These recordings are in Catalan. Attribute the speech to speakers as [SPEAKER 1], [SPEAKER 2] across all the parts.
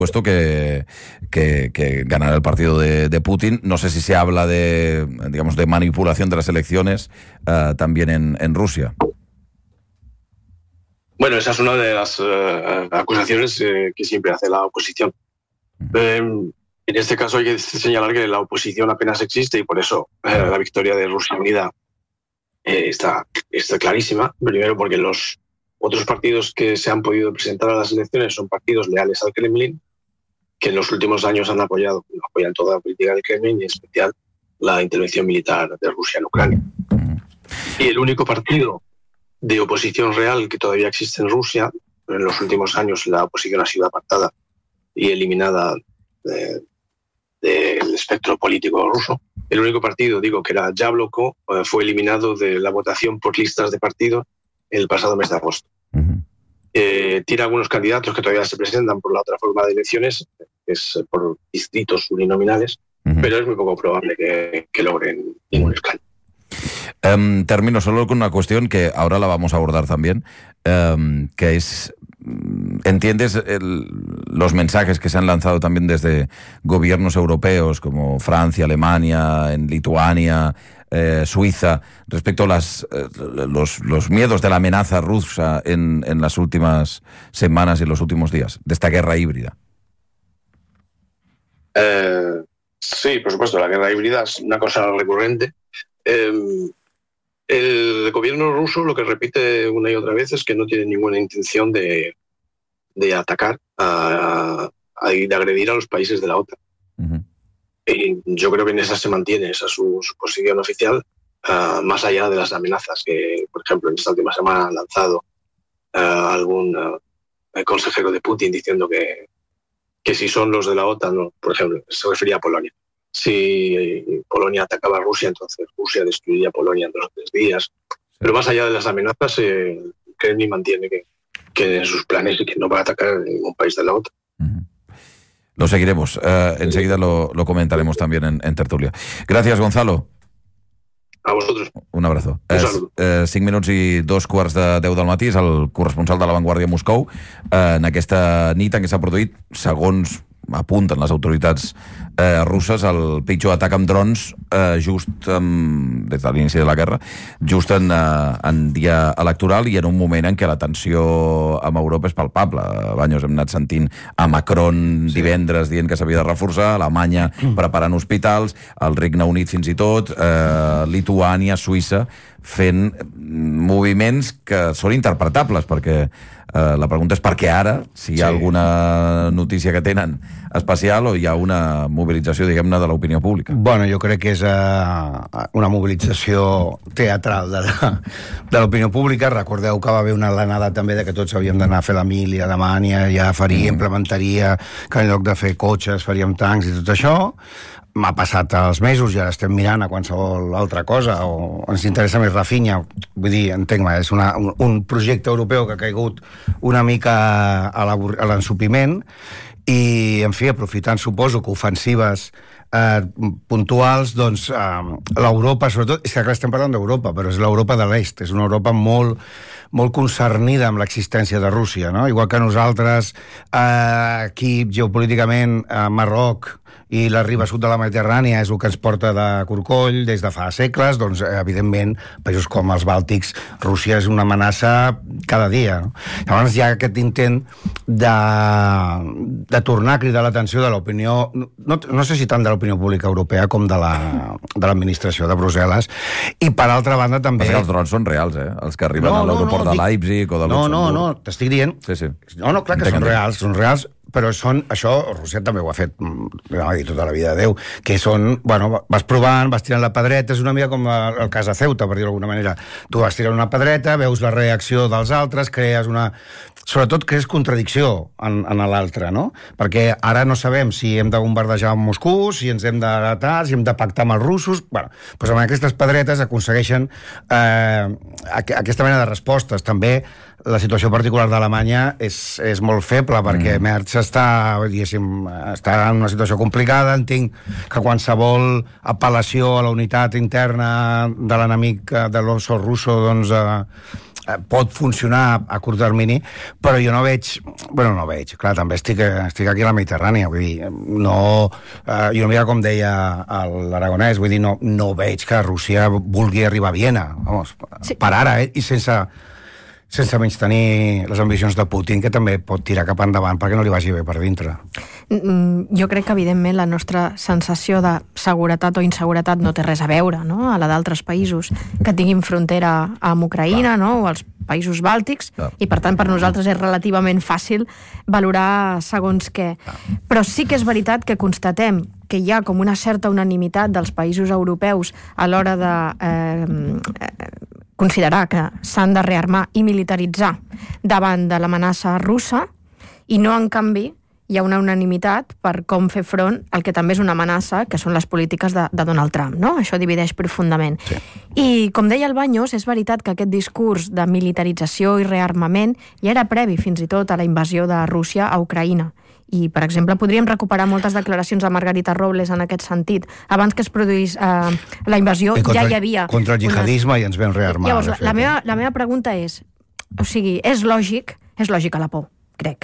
[SPEAKER 1] puesto que ganará el partido de Putin. No sé si se habla de manipulación de las elecciones también en Rusia.
[SPEAKER 2] Bueno, esa es una de las acusaciones que siempre hace la oposición. En este caso hay que señalar que la oposición apenas existe y por eso la victoria de Rusia Unida está clarísima. Primero porque los otros partidos que se han podido presentar a las elecciones son partidos leales al Kremlin, que en los últimos años apoyan toda la política del Kremlin y en especial la intervención militar de Rusia en Ucrania. Y el único partido de oposición real que todavía existe en Rusia, en los últimos años la oposición ha sido apartada y eliminada del espectro político ruso. El único partido, que era Yabloko, fue eliminado de la votación por listas de partido el pasado mes de agosto. Tiene algunos candidatos que todavía se presentan por la otra forma de elecciones, que es por distritos uninominales, pero es muy poco probable que logren ningún escaño.
[SPEAKER 1] Termino solo con una cuestión que ahora la vamos a abordar también, que es, ¿entiendes los mensajes que se han lanzado también desde gobiernos europeos como Francia, Alemania, en Lituania, Suiza, respecto a los miedos de la amenaza rusa en las últimas semanas y en los últimos días, de esta guerra híbrida?
[SPEAKER 2] Sí, por supuesto, la guerra híbrida es una cosa recurrente. El gobierno ruso lo que repite una y otra vez es que no tiene ninguna intención de atacar y de agredir a los países de la OTAN. Y yo creo que en esa se mantiene, esa es su posición oficial, más allá de las amenazas que, por ejemplo, en esta última semana han lanzado algún consejero de Putin diciendo que si son los de la OTAN, por ejemplo, se refería a Polonia. Si Polonia atacaba a Rusia, entonces Rusia destruiría Polonia en 2 o 3 días. Pero más allá de las amenazas, Kremlin mantiene que en sus planes y que no va a atacar a ningún país de la OTAN.
[SPEAKER 1] Lo seguiremos. Enseguida lo comentaremos también en tertulia. Gracias, Gonzalo.
[SPEAKER 2] A vosotros.
[SPEAKER 1] Un abrazo.
[SPEAKER 2] Un saludo.
[SPEAKER 1] 5 minuts i 2:15 del matí, és el corresponsal de La Vanguardia a Moscou, en aquesta nit en què s'ha produït, segons apunten les autoritats russes, el pitjor atac amb drons just des de l'inici de la guerra, just en dia electoral i en un moment en què la tensió amb Europa és palpable. Banyos, hem anat sentint a Macron divendres dient que s'havia de reforçar, Alemanya preparant hospitals, el Regne Unit fins i tot, Lituània, Suïssa, fent moviments que són interpretables, perquè la pregunta és per què ara, si hi ha alguna notícia que tenen especial o hi ha una mobilització, diguem-ne, de l'opinió pública.
[SPEAKER 3] Bueno, jo crec que és una mobilització teatral de l'opinió pública. Recordeu que va haver una alenada també de que tots havíem d'anar a fer la mili a Alemanya, ja implementaria que en lloc de fer cotxes faríem tancs i tot això. M'ha passat els mesos i ara estem mirant a qualsevol altra cosa, o ens interessa més Rafinha, vull dir, entenc-me, és un projecte europeu que ha caigut una mica a l'ensupiment i, en fi, aprofitant, suposo, que ofensives puntuals, doncs l'Europa, sobretot, és que clar, estem parlant d'Europa, però és l'Europa de l'Est, és una Europa molt concernida amb l'existència de Rússia, no? Igual que nosaltres, aquí, geopolíticament, Marroc i la riba sud de la Mediterrània és el que ens porta de corcoll des de fa segles, doncs, evidentment, països com els Bàltics, Rússia és una amenaça cada dia, no? Llavors hi ha aquest intent de tornar a cridar l'atenció de l'opinió, no sé si tant de l'opinió pública europea com de l'administració de Brussel·les, i per altra banda també...
[SPEAKER 1] Perquè els drons són reals, els que arriben a l'aeroport de Leipzig o de Luxemburg.
[SPEAKER 3] No, t'estic dient...
[SPEAKER 1] Sí.
[SPEAKER 3] No, clar que són reals, però això, Rússia també ho ha fet, va dir tota la vida de Déu, que són, bueno, vas provant, vas tirant la pedreta, és una mica com el cas de Ceuta, per dir-ho d'alguna manera. Tu vas tirant una pedreta, veus la reacció dels altres, sobretot crees contradicció en l'altre, no? Perquè ara no sabem si hem de bombardejar Moscou, si ens hem d'aratar, si hem de pactar amb els russos... Bueno, doncs amb aquestes pedretes aconsegueixen aquesta mena de respostes. També la situació particular d'Alemanya és molt feble, perquè Merz està en una situació complicada. Entenc que qualsevol apel·lació a la unitat interna de l'enemic de l'oso russo, doncs pot funcionar a curt termini, però jo no veig... Bueno, no veig, clar, també estic aquí a la Mediterrània, vull dir, no... jo no mira com deia l'Aragonès, vull dir, no veig que Rússia vulgui arribar a Viena, vamos, per ara, i sense menys tenir les ambicions de Putin, que també pot tirar cap endavant perquè no li vagi bé per dintre.
[SPEAKER 4] Jo crec que, evidentment, la nostra sensació de seguretat o inseguretat no té res a veure, no?, a la d'altres països que tinguin frontera amb Ucraïna, no?, o els països bàltics, i per tant per nosaltres és relativament fàcil valorar segons què. Però sí que és veritat que constatem que hi ha com una certa unanimitat dels països europeus a l'hora de considerar que s'han de rearmar i militaritzar davant de l'amenaça russa, i no, en canvi, hi ha una unanimitat per com fer front al que també és una amenaça, que són les polítiques de Donald Trump, no? Això divideix profundament. Sí. I, com deia el Baños, és veritat que aquest discurs de militarització i rearmament ja era previ fins i tot a la invasió de Rússia a Ucraïna. I, per exemple, podríem recuperar moltes declaracions de Margarita Robles en aquest sentit. Abans que es produís la invasió, ja hi havia...
[SPEAKER 3] Contra el jihadisme i ens vam rearmar.
[SPEAKER 4] Llavors, la meva pregunta és, o sigui, és lògica la por, crec.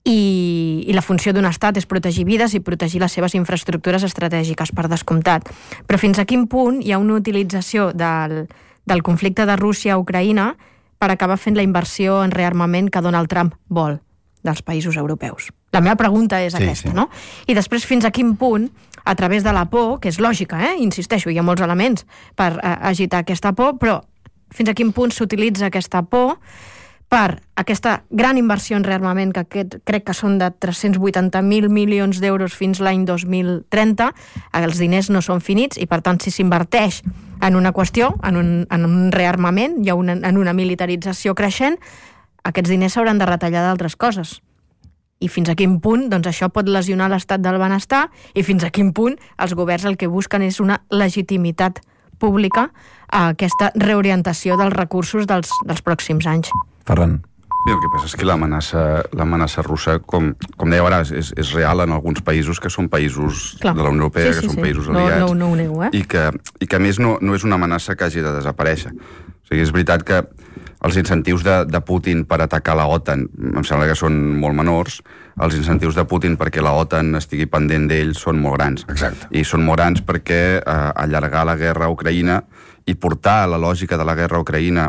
[SPEAKER 4] I la funció d'un estat és protegir vides i protegir les seves infraestructures estratègiques, per descomptat. Però fins a quin punt hi ha una utilització del conflicte de Rússia a Ucraïna per acabar fent la inversió en rearmament que Donald Trump vol dels països europeus? La meva pregunta és aquesta, no? I després, fins a quin punt, a través de la por, que és lògica, insisteixo, hi ha molts elements per agitar aquesta por, però fins a quin punt s'utilitza aquesta por per aquesta gran inversió en rearmament, que crec que són de 380.000 milions d'euros fins l'any 2030, els diners no són finits, i per tant, si s'inverteix en una qüestió, en un rearmament, en una militarització creixent, aquests diners s'hauran de retallar d'altres coses. I fins a quin punt doncs, això pot lesionar l'estat del benestar, i fins a quin punt els governs el que busquen és una legitimitat pública a aquesta reorientació dels recursos dels pròxims anys.
[SPEAKER 1] Ferran.
[SPEAKER 5] Sí, el que passa és que l'amenaça russa, com deia ara, és real en alguns països que són països de la Unió Europea, que són països aliats,
[SPEAKER 4] no ho nego,
[SPEAKER 5] i que a més no és una amenaça que hagi de desaparèixer. O sigui, és veritat que els incentius de Putin per atacar la OTAN em sembla que són molt menors, els incentius de Putin perquè la OTAN estigui pendent d'ell són molt grans.
[SPEAKER 3] Exacte.
[SPEAKER 5] I són molt grans perquè allargar la guerra a Ucraïna i portar la lògica de la guerra a Ucraïna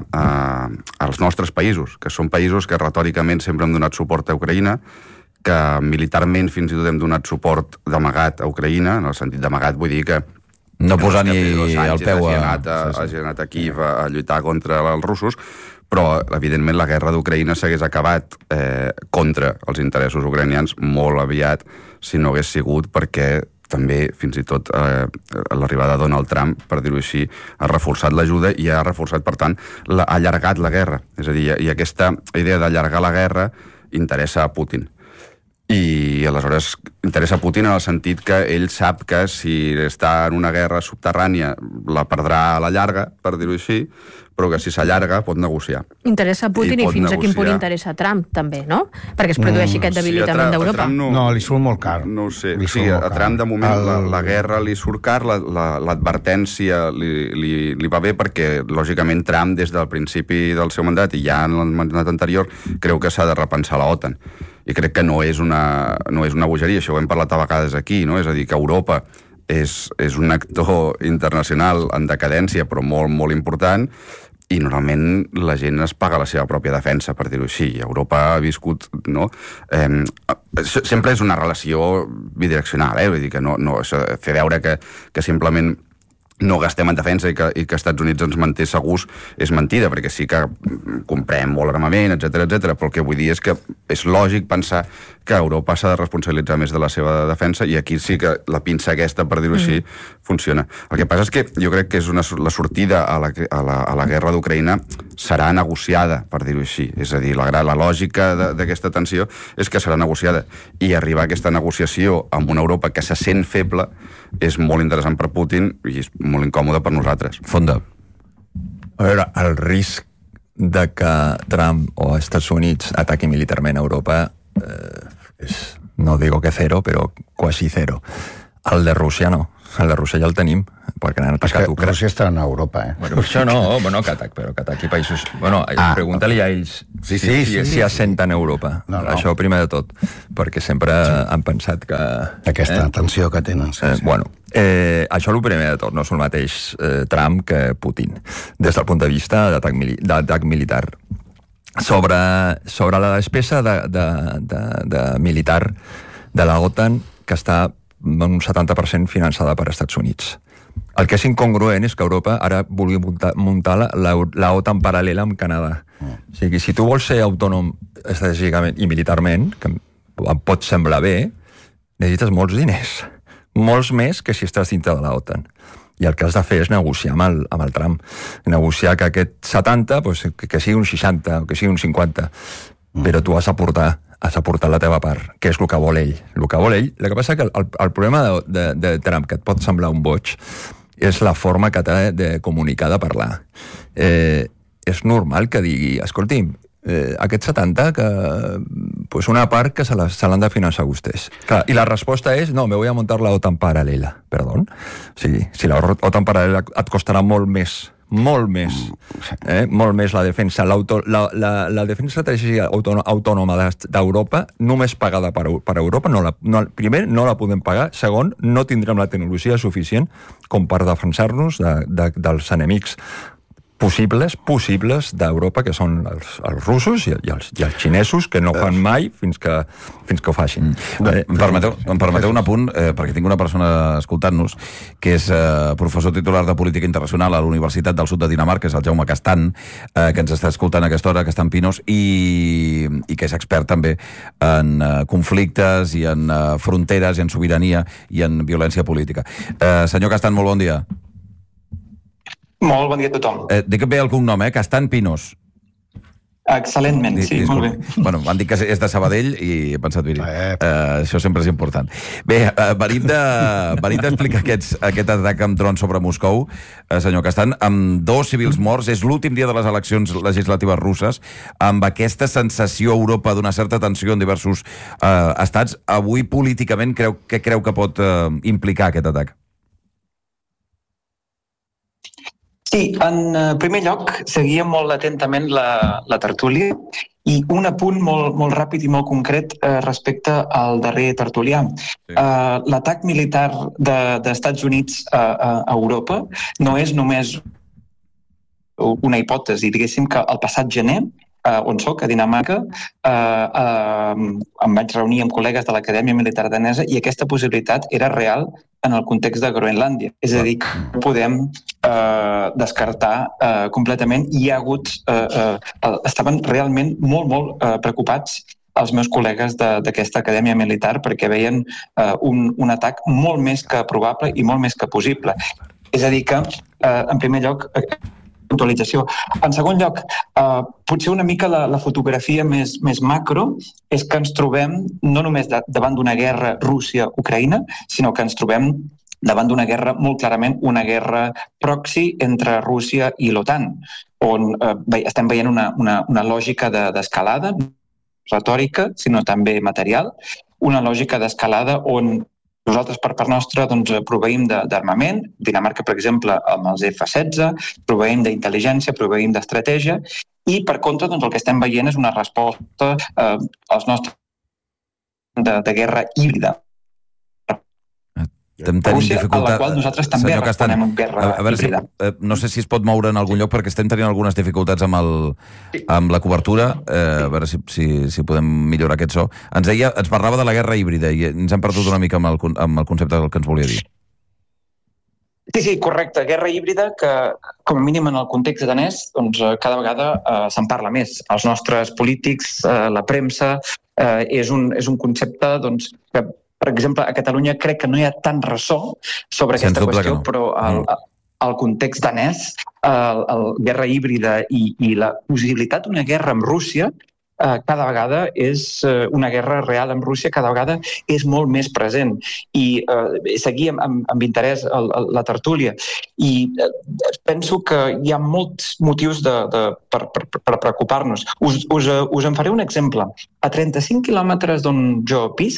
[SPEAKER 5] als nostres països, que són països que retòricament sempre hem donat suport a Ucraïna, que militarment fins i tot hem donat suport d'amagat a Ucraïna, en el sentit d'amagat vull dir que
[SPEAKER 1] no posar ni el peu
[SPEAKER 5] hagi anat a Kíev a lluitar contra els russos, però evidentment la guerra d'Ucraïna s'hagués acabat contra els interessos ucraïnians molt aviat si no hagués sigut perquè també, fins i tot, l'arribada de Donald Trump, per dir-ho així, ha reforçat l'ajuda i ha reforçat, per tant, ha allargat la guerra. És a dir, i aquesta idea d'allargar la guerra interessa a Putin. I aleshores interessa a Putin en el sentit que ell sap que si està en una guerra subterrània la perdrà a la llarga, per dir-ho així, però que si s'allarga pot negociar.
[SPEAKER 4] Interessa a Putin i fins a quin punt interessa a Trump, també, no? Perquè es produeixi aquest debilitament d'Europa.
[SPEAKER 3] No, li surt molt car.
[SPEAKER 5] No ho sé. Sí, a Trump, de moment, la guerra li surt car, l'advertència li va bé perquè, lògicament, Trump, des del principi del seu mandat i ja en el mandat anterior, creu que s'ha de repensar la OTAN. I crec que no és una bogeria, això ho hem parlat a vegades aquí, no? És a dir, que Europa és un actor internacional en decadència, però molt, molt important, i normalment la gent es paga la seva pròpia defensa, per dir-ho així. Europa ha viscut, no? Sempre és una relació bidireccional, vull dir que no fer veure que simplement no gastem en defensa i que Estats Units ens manté segurs és mentida, perquè sí que comprem molt armament, etc, però el que vull dir és que és lògic pensar que Europa s'ha de responsabilitzar més de la seva defensa, i aquí sí que la pinça aquesta, per dir-ho així, funciona. El que passa és que jo crec que la sortida a la guerra d'Ucraïna serà negociada, per dir-ho així. És a dir, la lògica d'aquesta tensió és que serà negociada, i arribar a aquesta negociació amb una Europa que se sent feble és molt interessant per Putin i és molt incòmode per nosaltres.
[SPEAKER 1] Fonda.
[SPEAKER 6] A veure, el risc de que Trump o Estats Units ataqui militarment a Europa és, no digo que cero, però quasi cero. El de Rússia no. El de Rússia ja el tenim, perquè han atacat Ucrània.
[SPEAKER 3] Rússia està en Europa,
[SPEAKER 6] Bueno, això no, Qatar, però Qatar i països... Bueno, pregunta-li a ells si assenten a Europa.
[SPEAKER 3] No.
[SPEAKER 6] Això primer de tot, perquè sempre han pensat que...
[SPEAKER 3] Aquesta tensió que tenen.
[SPEAKER 6] Bueno, això el primer de tot, no és el mateix Trump que Putin, des del punt de vista d'atac militar. Sobre la despesa de militar de la OTAN, que està en un 70% finançada per Estats Units. El que és incongruent és que Europa ara vulgui muntar la OTAN paral·lela amb Canadà. O sigui, si tu vols ser autònom estratègicament i militarment, que em pot semblar bé, necessites molts diners. Molts més que si estàs dintre de la OTAN. I el que has de fer és negociar amb el Trump. Negociar que aquest 70, que sigui un 60 o que sigui un 50. Però tu has aportat la teva part, que és el que vol ell. El que passa que el problema de Trump, que et pot semblar un boig, és la forma que té de comunicar, de parlar. És normal que digui, escolti'm, aquest 70, que una part que se l'han de finançar vostès. Clar, i la resposta és, no, me voy a montar la OTAN paral·lela. Perdó? O sigui, si la OTAN paral·lela et costarà molt més la defensa. La defensa estratègica autònoma d'Europa, només pagada per Europa, primer, no la podem pagar. Segon, no tindrem la tecnologia suficient com per defensar-nos dels enemics possibles d'Europa, que són els russos i els xinesos, que no fan mai fins que ho facin.
[SPEAKER 1] Em permeteu un apunt, perquè tinc una persona escoltant-nos, que és professor titular de Política Internacional a la Universitat del Sud de Dinamarca, que és el Jaume Castan, que ens està escoltant a aquesta hora, que està en Pinos, i que és expert també en conflictes i en fronteres i en sobirania i en violència política. Senyor Castan, molt bon dia.
[SPEAKER 7] Molt bon dia a tothom.
[SPEAKER 1] Dic bé el cognom, Castan Pinos.
[SPEAKER 7] Excel·lentment, sí, molt bé.
[SPEAKER 1] Bueno, m'han dit que és de Sabadell i he pensat, miri, això sempre és important. Bé, venim d'explicar aquest atac amb drons sobre Moscou, senyor Castan, amb 2 civils morts, és l'últim dia de les eleccions legislatives russes, amb aquesta sensació a Europa d'una certa tensió en diversos estats. Avui, políticament, què creu que pot implicar aquest atac?
[SPEAKER 7] Sí, en primer lloc, seguia molt atentament la tertúlia i un apunt molt ràpid i molt concret respecte al darrer tertulià. Sí. L'atac militar dels Estats Units a Europa no és només una hipòtesi. Diguéssim que el passat gener, on soc, a Dinamarca, em vaig reunir amb col·legues de l'Acadèmia Militar Danesa i aquesta possibilitat era real en el context de Groenlàndia. És a dir, que no podem descartar completament. Hi ha hagut... estaven realment molt preocupats els meus col·legues d'aquesta acadèmia militar perquè veien un atac molt més que probable i molt més que possible. És a dir que, en primer lloc, puntualització. En segon lloc, potser una mica la fotografia més macro és que ens trobem no només davant d'una guerra Rússia-Ucraïna, sinó que ens trobem davant d'una guerra, molt clarament, una guerra proxy entre Rússia i l'OTAN, on estem veient una lògica d'escalada, retòrica, sinó també material, una lògica d'escalada on nosaltres, per part nostra, proveïm d'armament. Dinamarca, per exemple, amb els F-16, proveïm d'intel·ligència, proveïm d'estratègia, i, per contra, el que estem veient és una resposta als nostres de guerra híbrida. Rússia, a la qual nosaltres també responem amb guerra híbrida.
[SPEAKER 1] No sé si es pot moure en algun lloc, perquè estem tenint algunes dificultats amb la cobertura. A veure si podem millorar aquest so. Ens parlava de la guerra híbrida i ens hem perdut una mica amb el concepte del que ens volia dir.
[SPEAKER 7] Sí, correcte. Guerra híbrida que, com a mínim en el context danès, cada vegada se'n parla més. Els nostres polítics, la premsa, és un concepte que, per exemple, a Catalunya crec que no hi ha tant ressò sobre aquesta qüestió, però el context danès, la guerra híbrida i la possibilitat d'una guerra amb Rússia, cada vegada és una guerra real amb Rússia, cada vegada és molt més present. I seguíem amb interès la tertúlia. I penso que hi ha molts motius per preocupar-nos. Us en faré un exemple. A 35 quilòmetres d'on jo visc,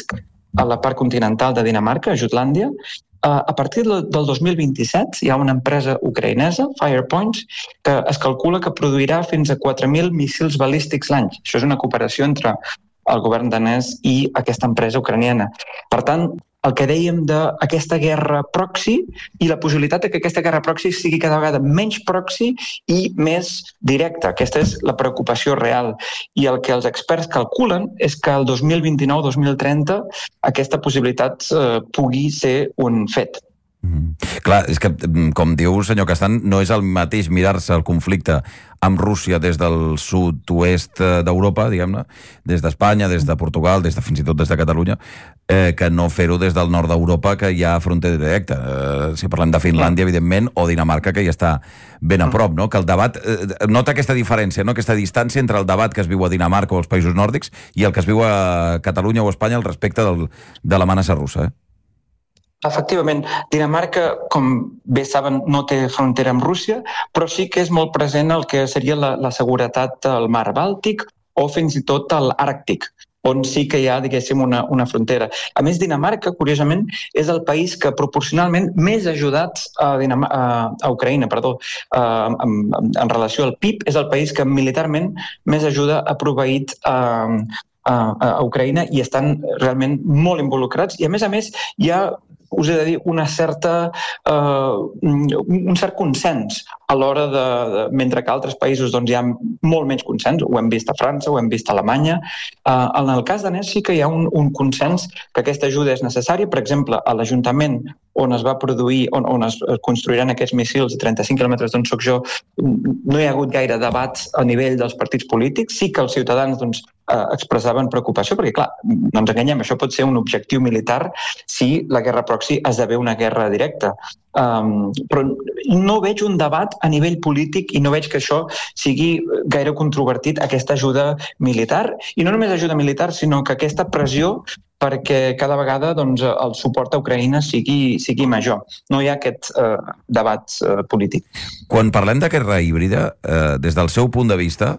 [SPEAKER 7] a la part continental de Dinamarca, a Jutlàndia. A partir del 2027 hi ha una empresa ucraïnesa, Firepoints, que es calcula que produirà fins a 4.000 míssils balístics l'any. Això és una cooperació entre el govern danès i aquesta empresa ucraniana. Per tant, el que dèiem d'aquesta guerra proxy i la possibilitat que aquesta guerra proxy sigui cada vegada menys proxy i més directa. Aquesta és la preocupació real. I el que els experts calculen és que el 2029-2030 aquesta possibilitat pugui ser un fet.
[SPEAKER 1] Clar, és que, com diu senyor Castan, no és el mateix mirar-se el conflicte amb Rússia des del sud-oest d'Europa, diguem-ne, des d'Espanya, des de Portugal, fins i tot des de Catalunya, que no fer-ho des del nord d'Europa, que hi ha frontera directa. Si parlem de Finlàndia, evidentment, o Dinamarca, que ja està ben a prop, no? Que el debat nota aquesta diferència, no? Aquesta distància entre el debat que es viu a Dinamarca o als països nòrdics i el que es viu a Catalunya o a Espanya al respecte de l'amenaça russa,
[SPEAKER 7] Efectivament, Dinamarca, com bé saben, no té frontera amb Rússia, però sí que és molt present el que seria la seguretat al mar Bàltic o fins i tot a l'Àrtic, on sí que hi ha, diguéssim, una frontera. A més, Dinamarca, curiosament, és el país que proporcionalment més ajudat a Ucraïna, en relació al PIB, és el país que militarment més ajuda ha proveït a Ucraïna i estan realment molt involucrats. I, a més, hi ha, us he de dir, un cert consens a l'hora mentre que a altres països hi ha molt menys consens, ho hem vist a França, ho hem vist a Alemanya. En el cas danès sí que hi ha un consens que aquesta ajuda és necessària. Per exemple, a l'Ajuntament on es va produir, on es construiran aquests míssils a 35 quilòmetres d'on soc jo, no hi ha hagut gaire debat a nivell dels partits polítics. Sí que els ciutadans expressaven preocupació, perquè, clar, no ens enganyem, això pot ser un objectiu militar si la guerra proxy esdevé una guerra directa. Però no veig un debat a nivell polític i no veig que això sigui gaire controvertit, aquesta ajuda militar. I no només ajuda militar, sinó que aquesta pressió perquè cada vegada el suport a Ucraïna sigui major. No hi ha aquest debat polític.
[SPEAKER 1] Quan parlem de guerra híbrida, des del seu punt de vista,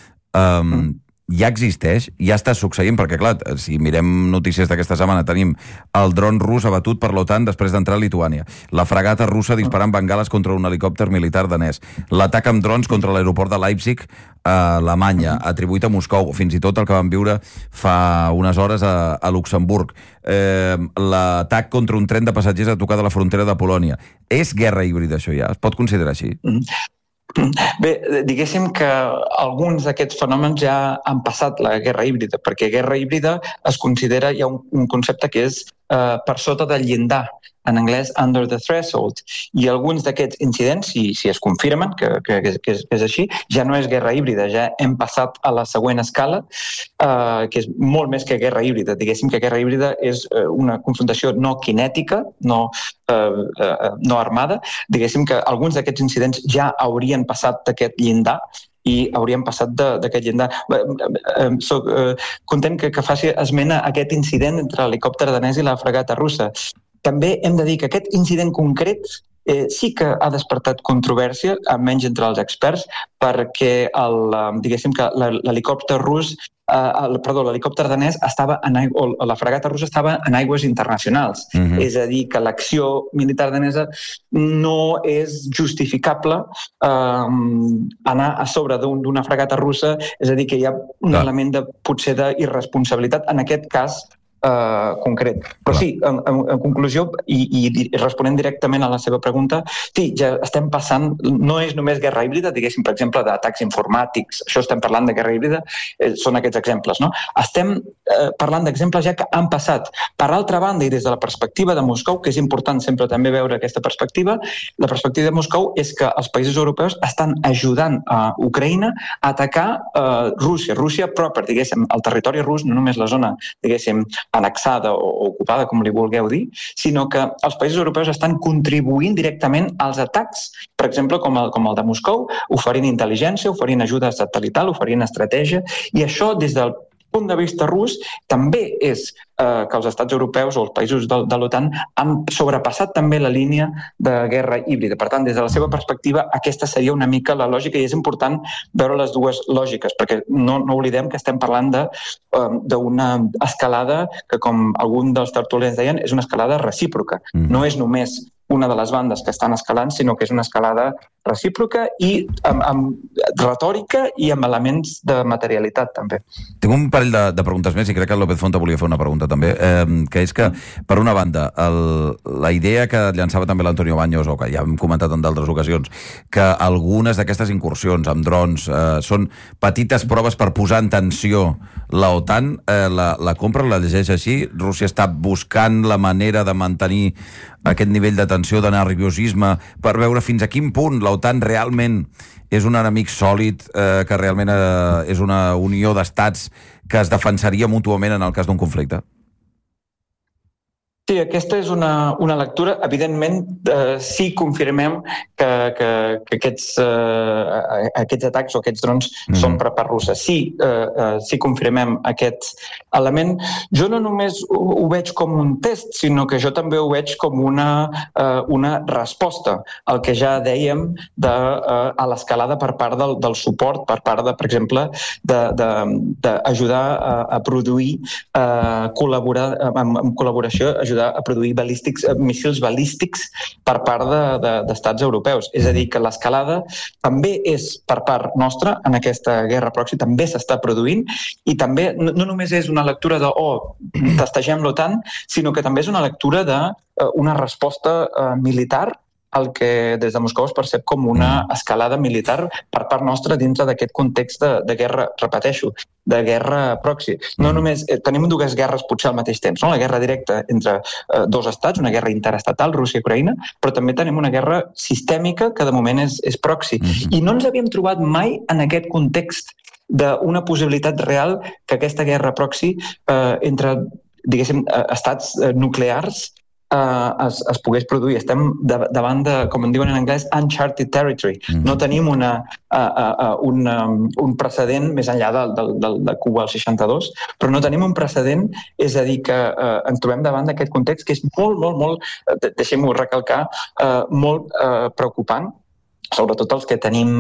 [SPEAKER 1] ja existeix, ja està succeint, perquè, clar, si mirem notícies d'aquesta setmana, tenim el dron rus abatut per l'OTAN després d'entrar a Lituània, la fragata russa disparant bengales contra un helicòpter militar danès, l'atac amb drons contra l'aeroport de Leipzig a Alemanya, atribuït a Moscou, fins i tot el que vam viure fa unes hores a Luxemburg, l'atac contra un tren de passatgers a tocar de la frontera de Polònia. És guerra híbrida, això ja? Es pot considerar així?
[SPEAKER 7] Bé, diguéssim que alguns d'aquests fenòmens ja han passat la guerra híbrida, perquè guerra híbrida es considera, hi ha un concepte que és per sota del llindar, en anglès under the threshold, i alguns d'aquests incidents, si es confirmen que és així, ja no és guerra híbrida, ja hem passat a la següent escala, que és molt més que guerra híbrida. Diguéssim que guerra híbrida és una confrontació no kinètica, no armada. Diguéssim que alguns d'aquests incidents ja haurien passat d'aquest llindar i haurien passat d'aquest llindar. Soc content que faci esment a aquest incident entre l'helicòpter danès i la fragata russa. També hem de dir que aquest incident concret sí que ha despertat controvèrsia, almenys entre els experts, perquè diguéssim que l'helicòpter rus, l'helicòpter danès la fragata russa estava en aigües internacionals. És a dir, que l'acció militar danesa no és justificable anar a sobre d'una fragata russa, és a dir, que hi ha un element potser d'irresponsabilitat en aquest cas concret. Però sí, en conclusió, i responent directament a la seva pregunta, sí, ja estem passant, no és només guerra híbrida, diguéssim, per exemple, d'atacs informàtics, això estem parlant de guerra híbrida, són aquests exemples, no? Estem parlant d'exemples ja que han passat. Per altra banda, i des de la perspectiva de Moscou, que és important sempre també veure aquesta perspectiva, la perspectiva de Moscou és que els països europeus estan ajudant a Ucraïna a atacar Rússia proper, diguéssim, el territori rus, no només la zona, diguéssim, annexada o ocupada, com li vulgueu dir, sinó que els països europeus estan contribuint directament als atacs, per exemple, com el de Moscou, oferint intel·ligència, oferint ajuda satelital, oferint estratègia, i això des del punt de vista rus, també és que els estats europeus o els països de l'OTAN han sobrepassat també la línia de guerra híbrida. Per tant, des de la seva perspectiva, aquesta seria una mica la lògica i és important veure les dues lògiques, perquè no oblidem que estem parlant d'una escalada que, com alguns dels tertulians deien, és una escalada recíproca. No és només una de les bandes que estan escalant, sinó que és una escalada recíproca i amb retòrica i amb elements de materialitat, també.
[SPEAKER 1] Tinc un parell de preguntes més, i crec que el López Fonte volia fer una pregunta també, que és que, per una banda, la idea que llançava també l'Antonio Baños, o que ja hem comentat en d'altres ocasions, que algunes d'aquestes incursions amb drons són petites proves per posar en tensió la OTAN, la compra, la llegeix així? Rússia està buscant la manera de mantenir aquest nivell de tensió, de nerviosisme, per veure fins a quin punt l'OTAN realment és un enemic sòlid, que realment és una unió d'estats que es defensaria mútuament en el cas d'un conflicte?
[SPEAKER 7] Sí, aquesta és una lectura. Evidentment, sí confirmem que aquests atacs o aquests drons són per part russa. Sí confirmem aquest element. Jo no només ho veig com un test, sinó que jo també ho veig com una resposta al que ja dèiem a l'escalada per part del suport, per part, per exemple, d'ajudar a produir, col·laborar amb col·laboració, ajudar a produir míssils balístics per part d'estats europeus. És a dir, que l'escalada també és per part nostra en aquesta guerra pròxima, també s'està produint i també no només és una lectura de testegem l'OTAN, sinó que també és una lectura d'una resposta militar el que des de Moscou es percep com una escalada militar per part nostra dintre d'aquest context de guerra, repeteixo, de guerra pròxima. No només tenim dues guerres potser al mateix temps, no? La guerra directa entre dos estats, una guerra interestatal, Rússia i Ucraïna, però també tenim una guerra sistèmica que de moment és proxy. I no ens havíem trobat mai en aquest context d'una possibilitat real que aquesta guerra proxy entre, diguéssim, estats nuclears es pogués produir. Estem davant de, com en diuen en anglès, uncharted territory. No tenim un precedent més enllà de Cuba al 62, però no tenim un precedent, és a dir, que ens trobem davant d'aquest context que és molt, deixem-ho recalcar, molt preocupant, sobretot els que tenim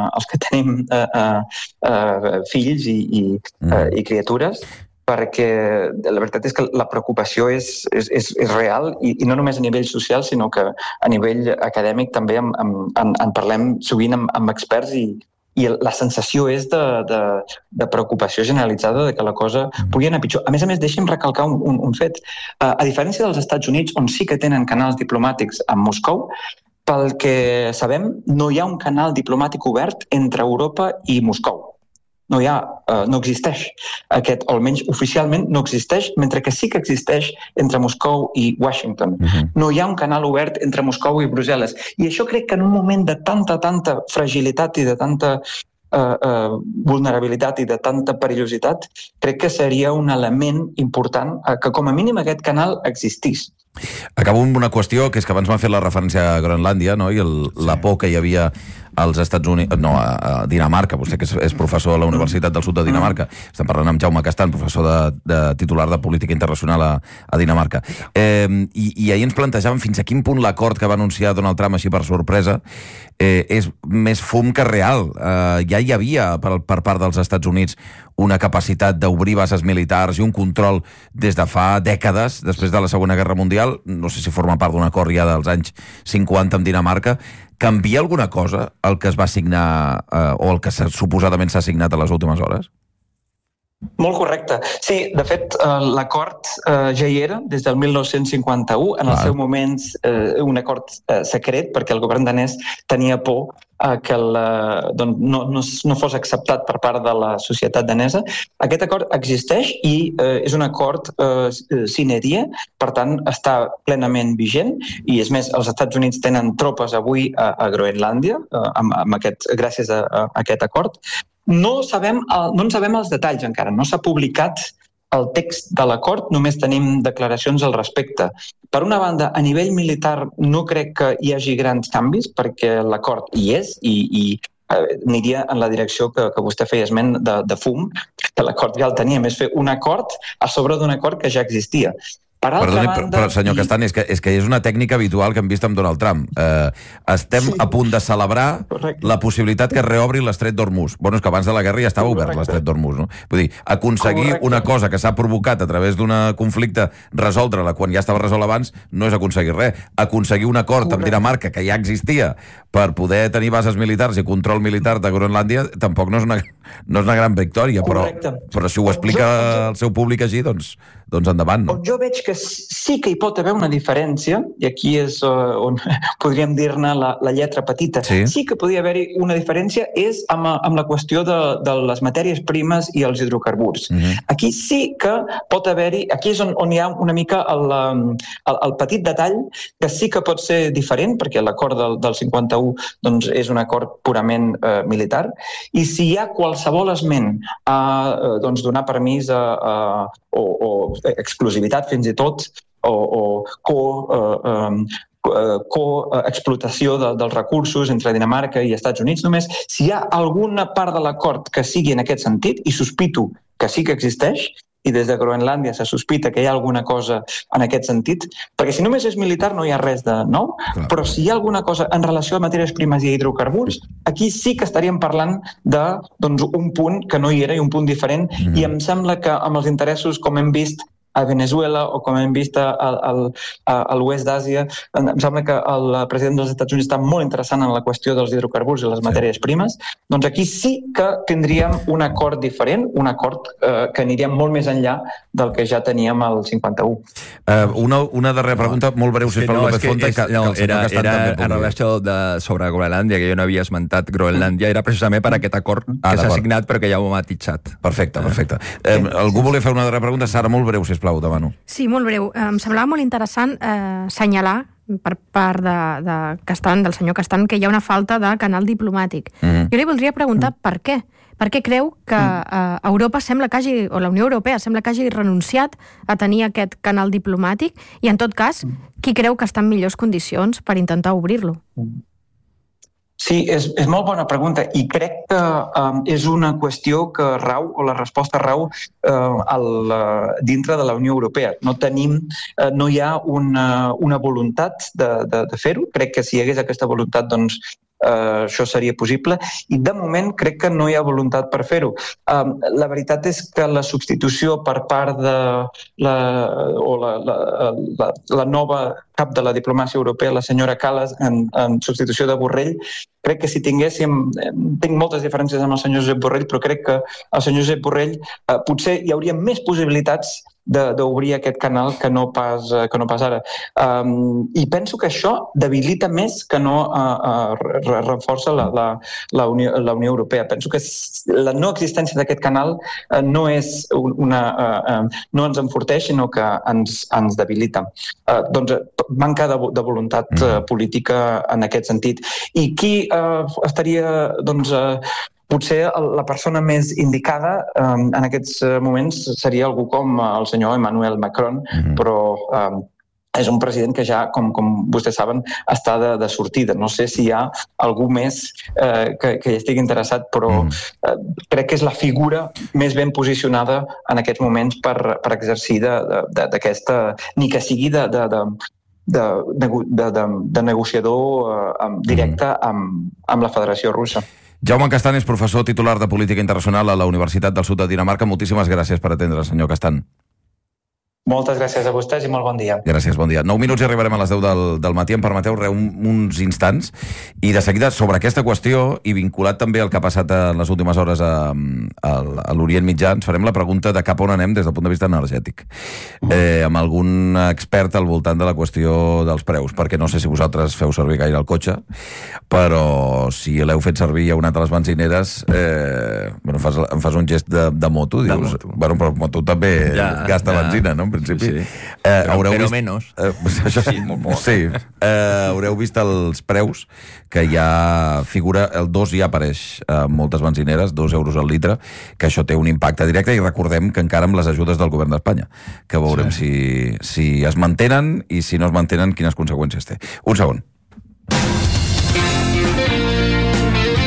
[SPEAKER 7] fills i criatures, perquè la veritat és que la preocupació és real i no només a nivell social, sinó que a nivell acadèmic també en parlem sovint amb experts i la sensació és de preocupació generalitzada de que la cosa pugui anar pitjor. A més, deixi'm recalcar un fet. A diferència dels Estats Units, on sí que tenen canals diplomàtics amb Moscou, pel que sabem, no hi ha un canal diplomàtic obert entre Europa i Moscou. No existeix aquest, o almenys oficialment no existeix, mentre que sí que existeix entre Moscou i Washington. No hi ha un canal obert entre Moscou i Brussel·les. I això crec que en un moment de tanta fragilitat i de tanta vulnerabilitat i de tanta perillositat, crec que seria un element important que com a mínim aquest canal existís.
[SPEAKER 1] Acabo amb una qüestió, que és que abans m'ha fet la referència a Groenlàndia, no? I la por que hi havia als Estats Units, no, a Dinamarca, vostè que és professor a la Universitat del Sud de Dinamarca, estem parlant amb Jaume Castan, professor de titular de Política Internacional a Dinamarca. I ahir ens plantejàvem fins a quin punt l'acord que va anunciar Donald Trump així per sorpresa és més fum que real. Ja hi havia per part dels Estats Units una capacitat d'obrir bases militars i un control des de fa dècades, després de la Segona Guerra Mundial, no sé si forma part d'un acord ja dels anys 50 amb Dinamarca. Canvia alguna cosa el que es va signar o el que suposadament s'ha signat a les últimes hores?
[SPEAKER 7] Molt correcte. Sí, de fet, l'acord ja hi era des del 1951, en el seu moment un acord secret, perquè el govern danès tenia por que no fos acceptat per part de la societat danesa. Aquest acord existeix i és un acord sine die, per tant, està plenament vigent, i és més, els Estats Units tenen tropes avui a Groenlàndia, gràcies a aquest acord. No en sabem els detalls encara, no s'ha publicat el text de l'acord, només tenim declaracions al respecte. Per una banda, a nivell militar no crec que hi hagi grans canvis, perquè l'acord hi és i aniria en la direcció que vostè feia esment de fum, que l'acord ja el teníem, és fer un acord a sobre d'un acord que ja existia.
[SPEAKER 1] Perdoni, però senyor Castan, és que és una tècnica habitual que hem vist amb Donald Trump. Estem a punt de celebrar la possibilitat que es reobri l'estret d'Hormuz. Bueno, és que abans de la guerra ja estava obert l'estret d'Hormuz, no? Vull dir, aconseguir una cosa que s'ha provocat a través d'un conflicte, resoldre-la quan ja estava resolt abans, no és aconseguir res. Aconseguir un acord amb Dinamarca, que ja existia, per poder tenir bases militars i control militar de Groenlàndia, tampoc no és una gran victòria, però si ho explica el seu públic així, doncs endavant, no?
[SPEAKER 7] Jo veig que sí que hi pot haver una diferència, i aquí és on podríem dir-ne la lletra petita. Sí que podria haver-hi una diferència és amb la qüestió de les matèries primes i els hidrocarburs. Aquí sí que pot haver-hi, aquí és on hi ha una mica el petit detall que sí que pot ser diferent, perquè l'acord del 51 doncs, és un acord purament militar, i si hi ha qualsevol esment a donar permís o exclusivitat fins i tot, o coexplotació dels recursos entre Dinamarca i Estats Units, només si hi ha alguna part de l'acord que sigui en aquest sentit, i sospito que sí que existeix, i des de Groenlàndia se sospita que hi ha alguna cosa en aquest sentit, perquè si només és militar no hi ha res de nou, però si hi ha alguna cosa en relació a matèries primes i hidrocarburs, aquí sí que estaríem parlant d'un punt que no hi era i un punt diferent, i em sembla que amb els interessos, com hem vist a Venezuela o com hem vist a l'oest d'Àsia, em sembla que el president dels Estats Units està molt interessant en la qüestió dels hidrocarburs i les matèries primes, doncs aquí sí que tindríem un acord diferent, un acord que aniríem molt més enllà del que ja teníem al 51.
[SPEAKER 1] Una darrera pregunta, molt breu, sisplau, López Fonte.
[SPEAKER 6] Era en relació sobre Groenlàndia, que jo no havia esmentat Groenlàndia, era precisament per aquest acord que s'ha signat però que ja ho ha matitzat.
[SPEAKER 1] Perfecte. Algú volia fer una darrera pregunta? Sara, molt breu, sisplau. Demano.
[SPEAKER 4] Sí, molt breu. Em semblava molt interessant assenyalar per part de Castan, del senyor Castan, que hi ha una falta de canal diplomàtic. Jo li voldria preguntar per què. Per què creu que Europa sembla que hagi, o la Unió Europea sembla que hagi renunciat a tenir aquest canal diplomàtic i, en tot cas, qui creu que està en millors condicions per intentar obrir-lo?
[SPEAKER 7] Sí, és molt bona pregunta i crec que és una qüestió que rau, o la resposta rau dintre de la Unió Europea. No hi ha una voluntat de fer-ho. Crec que si hi hagués aquesta voluntat, doncs això seria possible, i de moment crec que no hi ha voluntat per fer-ho. La veritat és que la substitució per part de la nova cap de la diplomàcia europea, la senyora Kallas, en substitució de Borrell, crec que si tinc moltes diferències amb el senyor Josep Borrell, però crec que el senyor Josep Borrell potser hi hauria més possibilitats d'obrir aquest canal que no pas ara. I penso que això debilita més que no reforça la Unió Europea. Penso que la no existència d'aquest canal no ens enforteix, sinó que ens debilita. Doncs manca de voluntat política en aquest sentit. I qui estaria, doncs, potser la persona més indicada en aquests moments seria algú com el senyor Emmanuel Macron, però és un president que ja, com vostès saben, està de sortida. No sé si hi ha algú més que hi estigui interessat, però crec que és la figura més ben posicionada en aquests moments per exercir d'aquesta, ni que sigui de negociador directe amb la Federació Russa.
[SPEAKER 1] Jaume Castan és professor titular de Política Internacional a la Universitat del Sud de Dinamarca. Moltíssimes gràcies per atendre, senyor Castan.
[SPEAKER 7] Moltes gràcies a vostès i molt bon dia.
[SPEAKER 1] Gràcies, bon dia. 9 minuts i arribarem a les 10 del matí. Em permeteu uns instants. I de seguida, sobre aquesta qüestió, i vinculat també al que ha passat en les últimes hores a l'Orient Mitjà, ens farem la pregunta de cap on anem des del punt de vista energètic. Amb algun expert al voltant de la qüestió dels preus, perquè no sé si vosaltres feu servir gaire el cotxe, però si l'heu fet servir a una de les benzineres, em fas un gest de moto, dius, bueno, però moto també gasta benzina, no? En principi.
[SPEAKER 6] Sí. Però menys.
[SPEAKER 1] Això sí, molt. Sí. Haureu vist els preus, que ja figura, el 2 ja apareix en moltes benzineres, 2 euros al litre, que això té un impacte directe, i recordem que encara amb les ajudes del govern d'Espanya, que veurem si es mantenen, i si no es mantenen, quines conseqüències té. Un segon.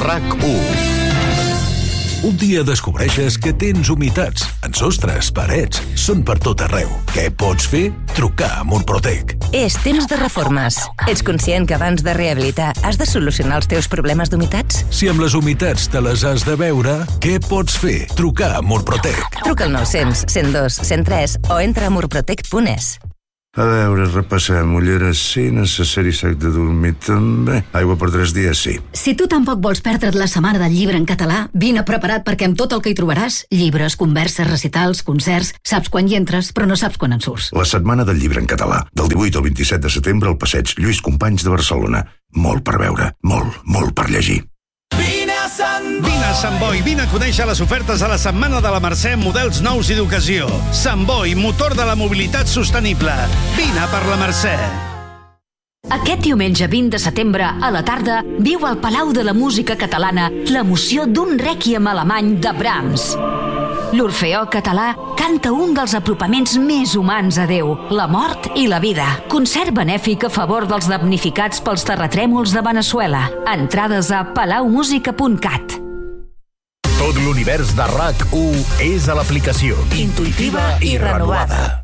[SPEAKER 8] RAC1. Un dia descobreixes que tens humitats en sostres, parets, són per tot arreu. Què pots fer? Trucar a Murprotec.
[SPEAKER 9] És temps de reformes. Ets conscient que abans de rehabilitar has de solucionar els teus problemes d'humitats?
[SPEAKER 8] Si amb les humitats te les has de veure, què pots fer? Trucar a Murprotec.
[SPEAKER 9] Truca al 900 102 103 o entra a murprotec.es.
[SPEAKER 10] A veure, repassem. Ulleres sí, necessari sec de dormir també. Aigua per 3 dies sí.
[SPEAKER 11] Si tu tampoc vols perdre't la setmana del llibre en català, vine preparat perquè amb tot el que hi trobaràs, llibres, converses, recitals, concerts, saps quan hi entres, però no saps quan en surts.
[SPEAKER 10] La setmana del llibre en català, del 18 al 27 de setembre al passeig Lluís Companys de Barcelona. Molt per veure, molt per llegir.
[SPEAKER 12] Vine a Sant Boi, vine a conèixer les ofertes de la Setmana de la Mercè en models nous i d'ocasió. Sant Boi, motor de la mobilitat sostenible. Vine per la Mercè.
[SPEAKER 11] Aquest diumenge 20 de setembre, a la tarda, viu al Palau de la Música Catalana l'emoció d'un rèquiem alemany de Brahms. L'Orfeó Català canta un dels apropaments més humans a Déu, la mort i la vida. Concert benèfic a favor dels damnificats pels terratrèmols de Veneçuela. Entrades a palaumusica.cat.
[SPEAKER 8] Tot l'univers de RAC1 és a l'aplicació.
[SPEAKER 11] Intuïtiva i renovada.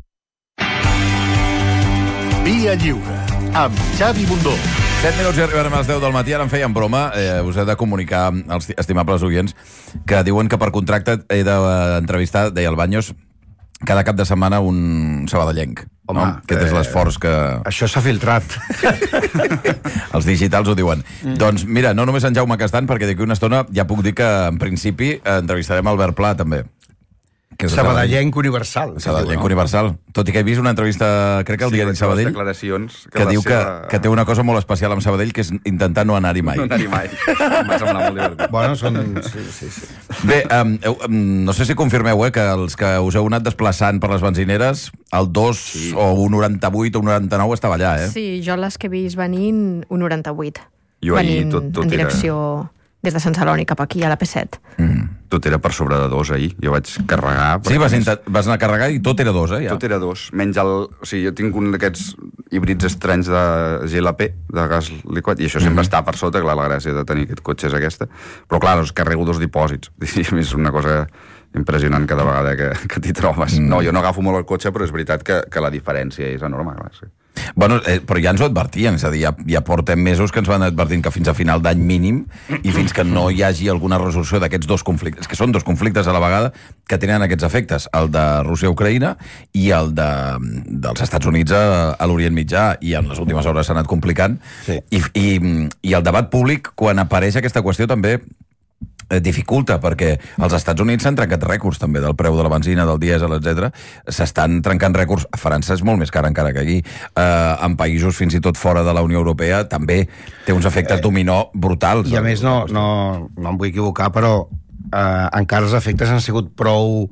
[SPEAKER 8] Via Lliure, amb Xavi Bundó.
[SPEAKER 1] 7 minuts i arribarem a les 10 del matí. Ara em feien broma. Us he de comunicar als estimables oients que diuen que per contracte he d'entrevistar, deia el Baños, cada cap de setmana un sabadellenc.
[SPEAKER 3] Home,
[SPEAKER 1] no? Aquest és l'esforç que...
[SPEAKER 3] Això s'ha filtrat.
[SPEAKER 1] Els digitals ho diuen. Doncs mira, no només en Jaume Castan, perquè d'aquí una estona ja puc dir que en principi entrevistarem Albert Pla també.
[SPEAKER 3] Sabadellenc universal.
[SPEAKER 1] Sabadellenc universal. Tot i que he vist una entrevista, crec que al diari Sabadell, que diu que té una cosa molt especial amb Sabadell, que és intentar no anar-hi mai.
[SPEAKER 5] No anar-hi mai. Em va semblar molt divertit.
[SPEAKER 3] Bueno, són... Sí.
[SPEAKER 1] Bé, no sé si confirmeu que els que us heu anat desplaçant per les benzineres, el 2 o un 98 o un 99 estava allà, eh?
[SPEAKER 4] Sí, jo les que he vist venint, un 98.
[SPEAKER 5] Jo ahir tot
[SPEAKER 4] en direcció des de Sant Celoni cap aquí, a la P7.
[SPEAKER 5] Tot era per sobre de 2 ahir. Jo vaig carregar...
[SPEAKER 1] Sí, vas anar a carregar i tot era 2, ja?
[SPEAKER 5] Tot era 2. Menys el... O sigui, jo tinc un d'aquests híbrids estranys de GLP, de gas liquat, i això sempre està per sota, clar, la gràcia de tenir aquest cotxe és aquesta. Però clar, us carrego 2 dipòsits. És una cosa impressionant cada vegada que t'hi trobes. No, jo no agafo molt el cotxe, però és veritat que la diferència és enorme, clar, sí.
[SPEAKER 1] Bueno, però ja ens ho advertien, és a dir, ja portem mesos que ens van advertint que fins a final d'any mínim i fins que no hi hagi alguna resolució d'aquests 2 conflictes, que són 2 conflictes a la vegada que tenen aquests efectes, el de Rússia-Ucraïna i el dels Estats Units a l'Orient Mitjà, i en les últimes hores s'ha anat complicant. Sí. I el debat públic, quan apareix aquesta qüestió, també dificulta, perquè als Estats Units s'han trencat rècords també del preu de la benzina, del dièsel, etc. S'estan trencant rècords. A França és molt més cara encara que aquí. En països fins i tot fora de la Unió Europea també té uns efectes dominó brutals.
[SPEAKER 3] I a més no em vull equivocar, però encara els efectes han sigut prou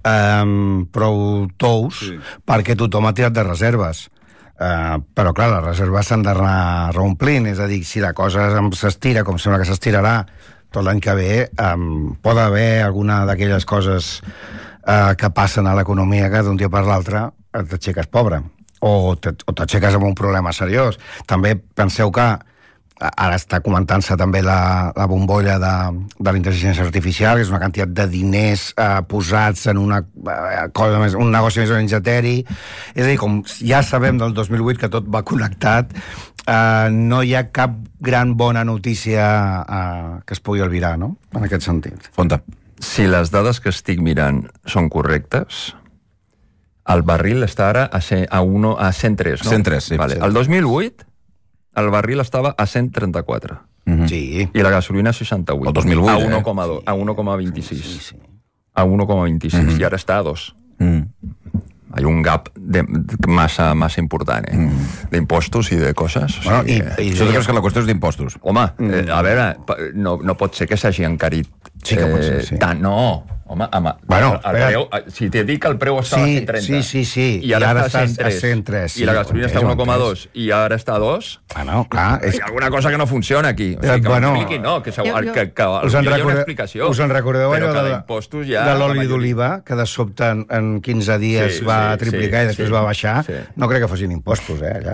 [SPEAKER 3] tous perquè tothom ha tirat de reserves. Però clar, les reserves s'han d'anar reomplint, és a dir, si la cosa s'estira com sembla que s'estirarà tot l'any que ve, pot haver alguna d'aquelles coses que passen a l'economia que d'un dia per l'altre t'aixeques pobre o t'aixeques amb un problema seriós. També penseu que ara està comentant-se també la bombolla de la intel·ligència artificial, que és una quantitat de diners posats en una cosa més, un negoci més o menys eteri. És a dir, com ja sabem del 2008 que tot va connectat, no hi ha cap gran bona notícia que es pugui albirar, no?, en aquest sentit.
[SPEAKER 1] Fonta.
[SPEAKER 6] Si les dades que estic mirant són correctes, el barril està ara a 103, no?
[SPEAKER 1] 103, sí.
[SPEAKER 6] Vale. El 2008 el barril estava a 134.
[SPEAKER 3] Sí.
[SPEAKER 6] I la gasolina a 68.
[SPEAKER 1] El 2008,
[SPEAKER 6] a 1,2, a 1,26. Sí. A 1,26. I ara està a 2. Hay un gap massa important, d'impostos i de coses.
[SPEAKER 1] Bueno, i jo crec que la qüestió és d'impostos.
[SPEAKER 6] Home, a veure, no pot ser que s'hagi encarit tant, no. Home,
[SPEAKER 3] bueno,
[SPEAKER 6] el preu, si t'he dit que el preu estava a 130
[SPEAKER 3] sí,
[SPEAKER 6] i ara està a 103 i la gasolina està a 1,2 i ara està a 2,
[SPEAKER 3] bueno, clar,
[SPEAKER 6] hi ha alguna cosa que no funciona aquí. O sigui, que m'expliqui, no, que hi ha una explicació.
[SPEAKER 3] Us en recordeu allò
[SPEAKER 6] de
[SPEAKER 3] l'oli d'oliva, que de sobte en 15 dies va triplicar i després va baixar? No crec que fossin impostos, allà.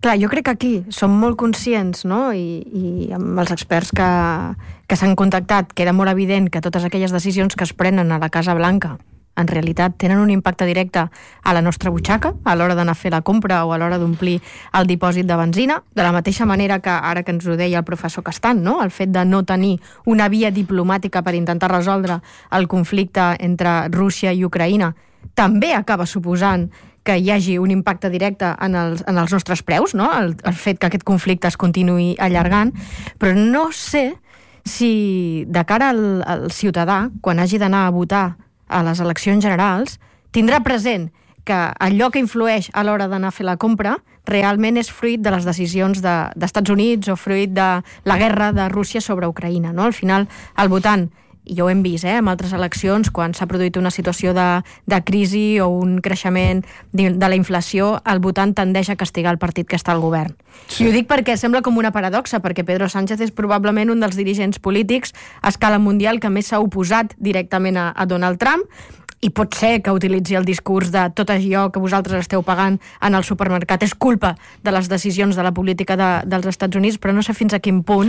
[SPEAKER 4] Clar, jo crec que aquí som molt conscients, no? I amb els experts que s'han contactat queda molt evident que totes aquelles decisions que es prenen a la Casa Blanca en realitat tenen un impacte directe a la nostra butxaca, a l'hora d'anar a fer la compra o a l'hora d'omplir el dipòsit de benzina, de la mateixa manera que ara que ens ho deia el professor Castan, no? El fet de no tenir una via diplomàtica per intentar resoldre el conflicte entre Rússia i Ucraïna també acaba suposant que hi hagi un impacte directe en els nostres preus, no? El fet que aquest conflicte es continuï allargant, però no sé si de cara al ciutadà, quan hagi d'anar a votar a les eleccions generals, tindrà present que allò que influeix a l'hora d'anar a fer la compra realment és fruit de les decisions d'Estats Units o fruit de la guerra de Rússia sobre Ucraïna, no? Al final, el votant, i ja ho hem vist en altres eleccions, quan s'ha produït una situació de crisi o un creixement de la inflació, el votant tendeix a castigar el partit que està al govern. Sí. I ho dic perquè sembla com una paradoxa, perquè Pedro Sánchez és probablement un dels dirigents polítics a escala mundial que més s'ha oposat directament a Donald Trump, i pot ser que utilitzi el discurs de tot allò que vosaltres esteu pagant en el supermercat és culpa de les decisions de la política dels Estats Units, però no sé fins a quin punt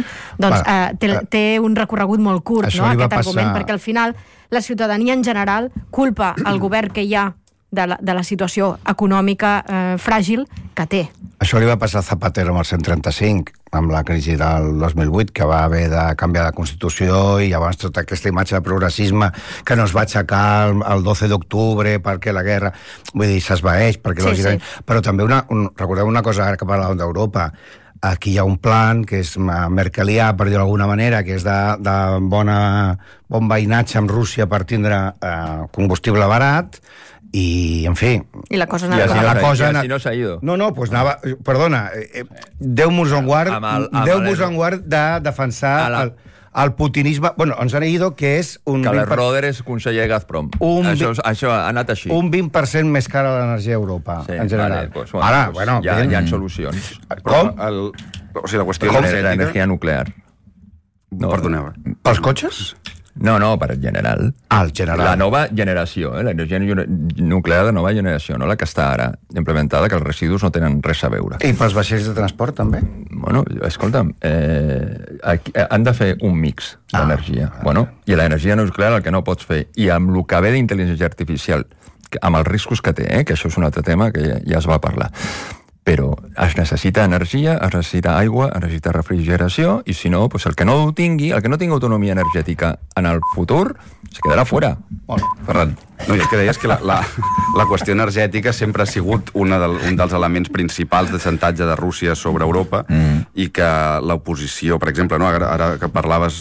[SPEAKER 4] té un recorregut molt curt, no, aquest argument, perquè al final la ciutadania en general culpa el govern que hi ha de la situació econòmica fràgil que té.
[SPEAKER 3] Això li va passar a Zapatero amb el 135, amb la crisi del 2008, que va haver de canviar la Constitució i llavors tota aquesta imatge de progressisme que no es va aixecar el 12 d'octubre perquè la guerra, vull dir, s'esvaeix, perquè lògicament... Sí. Però també recordeu una cosa, ara que parlàvem d'Europa, aquí hi ha un plan que és merkelià, per dir-ho d'alguna manera, que és de bon veïnatge amb Rússia per tindre combustible barat, i, en fi...
[SPEAKER 4] I la cosa
[SPEAKER 6] anava... I así no s'ha ido.
[SPEAKER 3] No, pues anava... Perdona, Déu-nos en guard de defensar el putinisme... Bueno, ens han ido que és un...
[SPEAKER 6] Que l'Roder és conseller Gazprom. Això ha anat així.
[SPEAKER 3] Un 20% més cara l'energia a Europa, en general.
[SPEAKER 6] Vale, pues, ara, bueno, hi ha solucions.
[SPEAKER 3] Com?
[SPEAKER 5] O sigui, la qüestió energètica...
[SPEAKER 6] L'energia nuclear.
[SPEAKER 5] No, perdoneu.
[SPEAKER 3] Pels cotxes?
[SPEAKER 6] No, per el general.
[SPEAKER 3] El general.
[SPEAKER 6] La nova generació, l'energia nuclear de nova generació, no la que està ara implementada, que els residus no tenen res a veure.
[SPEAKER 3] I pels vaixells de transport, també?
[SPEAKER 6] Bueno, escolta'm, han de fer un mix d'energia. Bueno, i l'energia nuclear el que no pots fer, i amb el que ve d'intel·ligència artificial, amb els riscos que té, que això és un altre tema que ja es va parlar, però es necessita energia, es necessita aigua, es necessita refrigeració, i si no, pues el que no ho tingui, el que no tingui autonomia energètica en el futur, se quedarà fora.
[SPEAKER 5] Ferran, no, el que deies que la qüestió energètica sempre ha sigut un dels elements principals de xantatge de Rússia sobre Europa, i que l'oposició, per exemple, no, ara que parlaves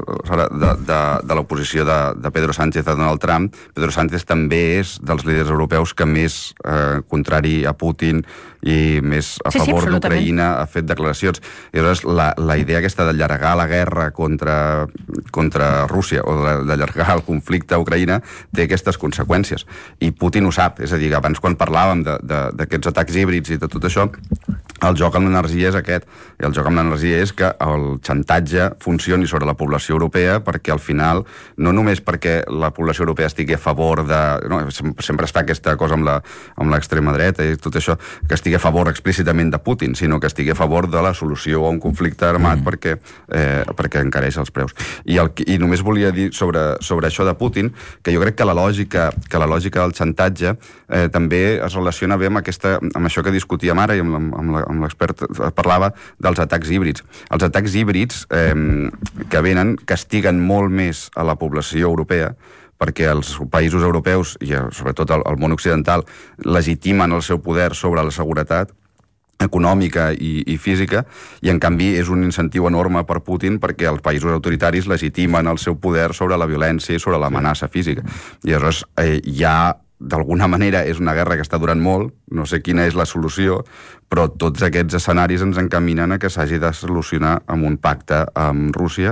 [SPEAKER 5] de l'oposició de Pedro Sánchez a Donald Trump, Pedro Sánchez també és dels líders europeus que més contrari a Putin i més a favor d'Ucraïna ha fet declaracions. I llavors la idea aquesta d'allargar la guerra contra Rússia o d'allargar el conflicte a Ucraïna té aquestes conseqüències. I Putin ho sap. És a dir, abans quan parlàvem d'aquests atacs híbrids i de tot això, el joc amb l'energia és aquest. I el joc amb l'energia és que el xantatge funcioni sobre la població europea, perquè al final, no només perquè la població europea estigui a favor de... No, sempre es fa aquesta cosa amb l'extrema dreta i tot això, que estigui a favor explícitament de Putin, sinó que estigui a favor de la solució a un conflicte armat perquè encareix els preus. I només volia dir sobre això de Putin, que jo crec que la lògica del xantatge també es relaciona bé amb això que discutíem ara i amb l'expert parlava dels atacs híbrids. Els atacs híbrids que venen castiguen molt més a la població europea, perquè els països europeus, i sobretot el món occidental, legitimen el seu poder sobre la seguretat econòmica i física, i en canvi és un incentiu enorme per Putin perquè els països autoritaris legitimen el seu poder sobre la violència i sobre l'amenaça física. I llavors d'alguna manera és una guerra que està durant molt, no sé quina és la solució, però tots aquests escenaris ens encaminen a que s'hagi de solucionar amb un pacte amb Rússia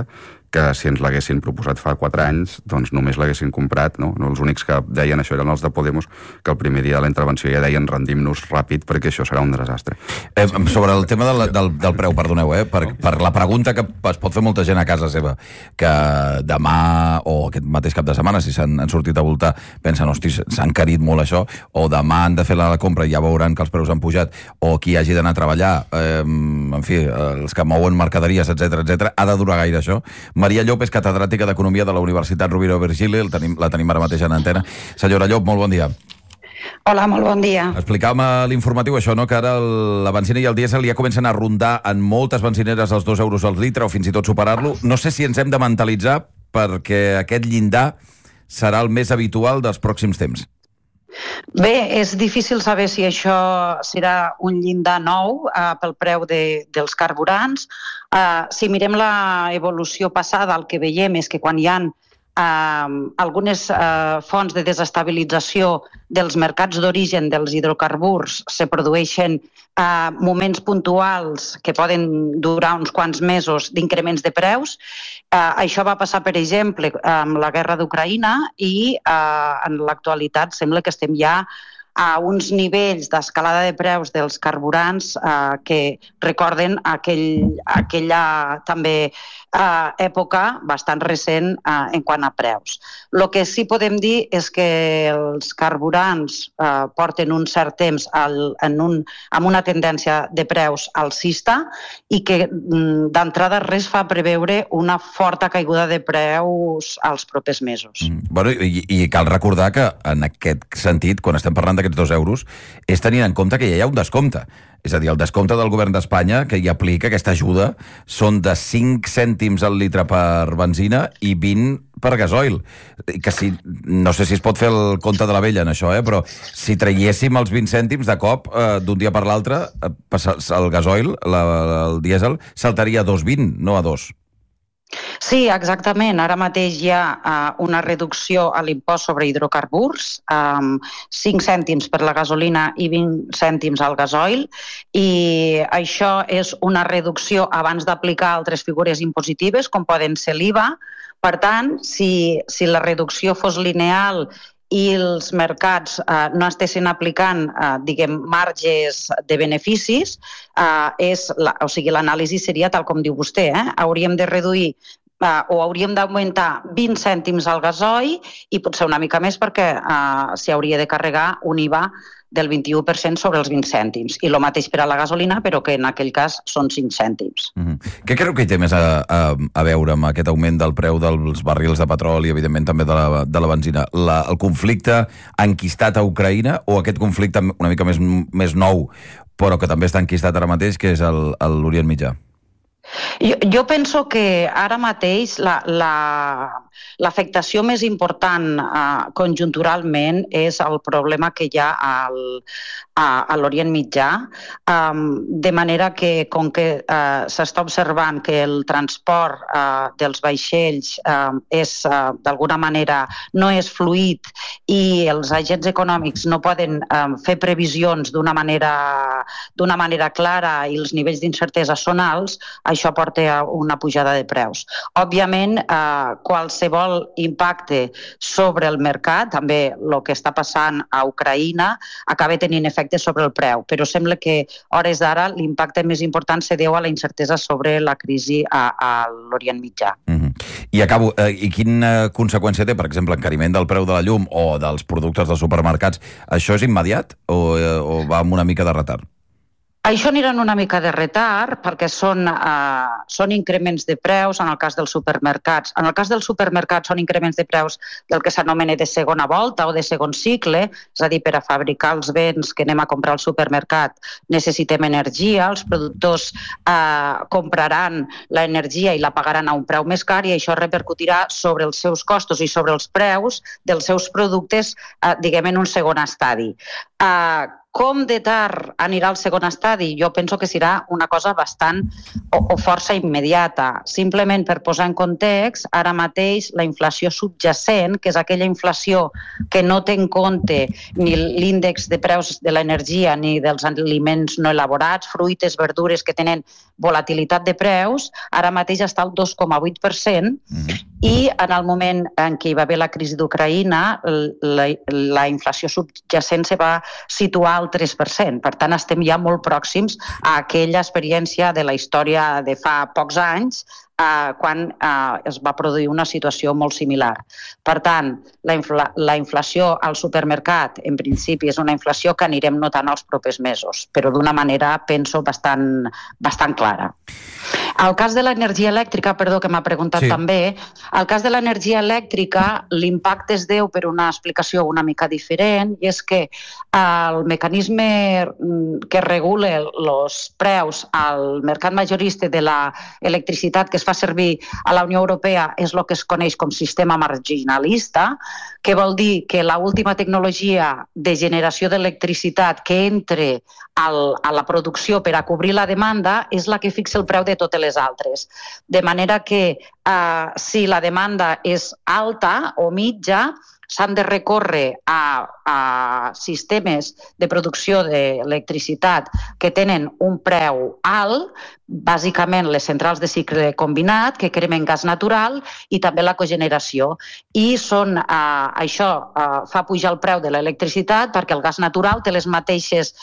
[SPEAKER 5] que si ens l'haguessin proposat fa 4 anys, doncs només l'haguessin comprat, no? Els únics que deien això eren els de Podemos, que el primer dia de la intervenció ja deien rendim-nos ràpid perquè això serà un desastre.
[SPEAKER 1] Sobre el tema del preu, perdoneu, per la pregunta que es pot fer molta gent a casa seva, que demà o aquest mateix cap de setmana, si s'han sortit a voltar, pensen, hosti, s'ha encarit molt això, o demà han de fer la compra i ja veuran que els preus han pujat, o qui hagi d'anar a treballar, en fi, els que mouen mercaderies, etc, ha de durar gaire això. Maria Llop és catedràtica d'Economia de la Universitat Rovira i Virgili, la tenim ara mateix en antena. Senyora Llop, molt bon dia.
[SPEAKER 13] Hola, molt bon dia.
[SPEAKER 1] Explicàvem a l'informatiu això, no?, que ara la benzina i el dièsel ja comencen a rondar en moltes benzineres els 2 euros al litre o fins i tot superar-lo. No sé si ens hem de mentalitzar perquè aquest llindar serà el més habitual dels pròxims temps.
[SPEAKER 13] Bé, és difícil saber si això serà un llindar nou pel preu dels carburants. Si mirem l'evolució passada, el que veiem és que quan hi ha algunes fonts de desestabilització dels mercats d'origen dels hidrocarburs se produeixen moments puntuals que poden durar uns quants mesos d'increments de preus. Això va passar, per exemple, amb la guerra d'Ucraïna i en l'actualitat sembla que estem ja a uns nivells d'escalada de preus dels carburants que recorden aquella també època bastant recent en quant a preus. El que sí podem dir és que els carburants porten un cert temps amb una tendència de preus alcista i que d'entrada res fa preveure una forta caiguda de preus als propers mesos.
[SPEAKER 1] Bueno, i cal recordar que en aquest sentit, quan estem parlant d'aquests 2 euros, és tenint en compte que ja hi ha un descompte. És a dir, el descompte del govern d'Espanya, que hi aplica aquesta ajuda, són de 5 cèntims al litre per benzina i 20 per gasoil. Que si, no sé si es pot fer el compte de la vella en això, però si traiéssim els 20 cèntims de cop, d'un dia per l'altre, el gasoil, el dièsel, saltaria a 2,20, no a 2.
[SPEAKER 13] Sí, exactament. Ara mateix hi ha una reducció a l'impost sobre hidrocarburs, 5 cèntims per la gasolina i 20 cèntims al gasoil, i això és una reducció abans d'aplicar altres figures impositives, com poden ser l'IVA. Per tant, si la reducció fos lineal i els mercats no estessin aplicant, diguem, marges de beneficis, l'anàlisi seria tal com diu vostè, hauríem de reduir o hauríem d'augmentar 20 cèntims al gasoil i potser una mica més perquè s'hi hauria de carregar un IVA del 21% sobre els 20 cèntims. I el mateix per a la gasolina, però que en aquell cas són 5 cèntims.
[SPEAKER 1] Què creu que hi té més a veure amb aquest augment del preu dels barrils de petroli i, evidentment, també de la benzina? El conflicte enquistat a Ucraïna o aquest conflicte una mica més nou, però que també està enquistat ara mateix, que és l'Orient Mitjà?
[SPEAKER 13] Jo penso que ara mateix l'afectació més important conjunturalment és el problema que hi ha a l'Orient Mitjà, de manera que, com que s'està observant que el transport dels vaixells d'alguna manera no és fluid i els agents econòmics no poden fer previsions d'una manera clara i els nivells d'incertesa són alts, això porta a una pujada de preus. Òbviament, qualsevol impacte sobre el mercat, també el que està passant a Ucraïna, acaba tenint efectes sobre el preu, però sembla que a hores d'ara l'impacte més important se deu a la incertesa sobre la crisi a l'Orient Mitjà.
[SPEAKER 1] I acabo, i quina conseqüència té, per exemple, l'encariment del preu de la llum o dels productes dels supermercats? Això és immediat o va amb una mica de retard?
[SPEAKER 13] Això anirà en una mica de retard perquè són increments de preus en el cas dels supermercats. En el cas dels supermercats són increments de preus del que s'anomena de segona volta o de segon cicle, és a dir, per a fabricar els béns que anem a comprar al supermercat necessitem energia, els productors compraran l'energia i la pagaran a un preu més car i això repercutirà sobre els seus costos i sobre els preus dels seus productes, diguem, en un segon estadi. Com de tard anirà al segon estadi? Jo penso que serà una cosa bastant o força immediata. Simplement per posar en context, ara mateix la inflació subjacent, que és aquella inflació que no té en compte ni l'índex de preus de l'energia ni dels aliments no elaborats, fruites, verdures que tenen volatilitat de preus, ara mateix està al 2,8% i en el moment en què hi va haver la crisi d'Ucraïna, la inflació subjacent se va situar al 3%. Per tant, estem ja molt pròxims a aquella experiència de la història de fa pocs anys quan es va produir una situació molt similar. Per tant, la inflació al supermercat, en principi, és una inflació que anirem notant els propers mesos, però d'una manera, penso, bastant clara. El cas de l'energia elèctrica, perdó, que m'ha preguntat també, el cas de l'energia elèctrica, l'impacte es deu per una explicació una mica diferent, i és que el mecanisme que regula els preus al mercat majorista de l'electricitat que es fa servir a la Unió Europea és el que es coneix com sistema marginalista, que vol dir que l'última tecnologia de generació d'electricitat que entre a la producció per a cobrir la demanda és la que fixa el preu de totes les altres. De manera que si la demanda és alta o mitja, s'han de recórrer a sistemes de producció d'electricitat que tenen un preu alt, bàsicament les centrals de cicle combinat, que cremen gas natural, i també la cogeneració. I això fa pujar el preu de l'electricitat perquè el gas natural té les mateixes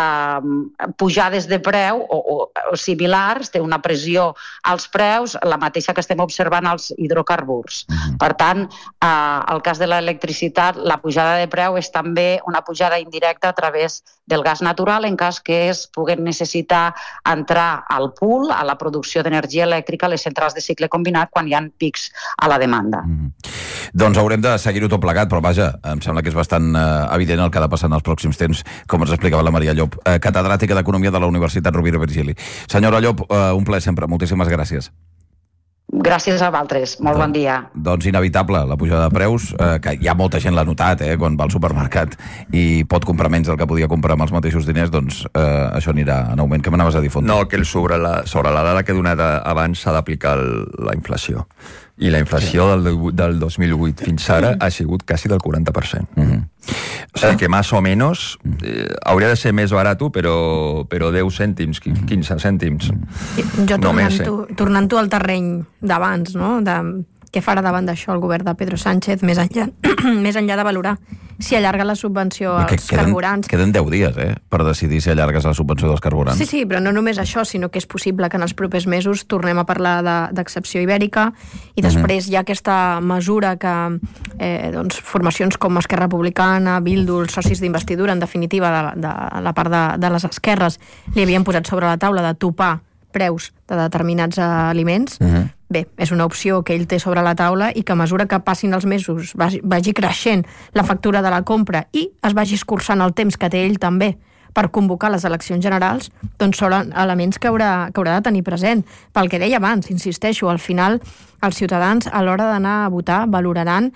[SPEAKER 13] pujades de preu o similars, té una pressió als preus, la mateixa que estem observant als hidrocarburs. Per tant, el cas de l'electricitat, la pujada de preu és també una pujada indirecta a través del gas natural en cas que es puguen necessitar entrar al pool, a la producció d'energia elèctrica, a les centrals de cicle combinat, quan hi ha pics a la demanda.
[SPEAKER 1] Doncs haurem de seguir-ho tot plegat, però vaja, em sembla que és bastant evident el que ha de passar en els pròxims temps, com ens explicava la Maria Llop, catedràtica d'Economia de la Universitat Rovira i Virgili. Senyora Llop, un plaer sempre, moltíssimes gràcies.
[SPEAKER 13] Gràcies a vosaltres, molt bon dia.
[SPEAKER 1] Doncs inevitable, la pujada de preus, que ja molta gent l'ha notat, quan va al supermercat i pot comprar menys del que podia comprar amb els mateixos diners, doncs això anirà en augment. Què m'anaves a dir, Font?
[SPEAKER 6] No, que sobre la dada que he donat abans s'ha d'aplicar la inflació. I la inflació del 2008 fins ara ha sigut quasi del 40%. O sigui que més o menys hauria de ser més barat, però 10 cèntims, 15 cèntims.
[SPEAKER 4] Jo tornant-ho al terreny d'abans, no? Què farà davant d'això el govern de Pedro Sánchez més enllà de valorar si allarga la subvenció als carburants.
[SPEAKER 1] Queden 10 dies, per decidir si allargues la subvenció dels carburants.
[SPEAKER 4] Sí, però no només això, sinó que és possible que en els propers mesos tornem a parlar d'excepció ibèrica i després hi ha aquesta mesura que formacions com Esquerra Republicana, Bildu, els socis d'investidura, en definitiva de la part de les esquerres, li havien posat sobre la taula de topar preus de determinats aliments. Bé, és una opció que ell té sobre la taula i que a mesura que passin els mesos vagi creixent la factura de la compra i es vagi escurçant el temps que té ell també per convocar les eleccions generals, doncs són elements que haurà de tenir present. Pel que deia abans, insisteixo, al final els ciutadans a l'hora d'anar a votar valoraran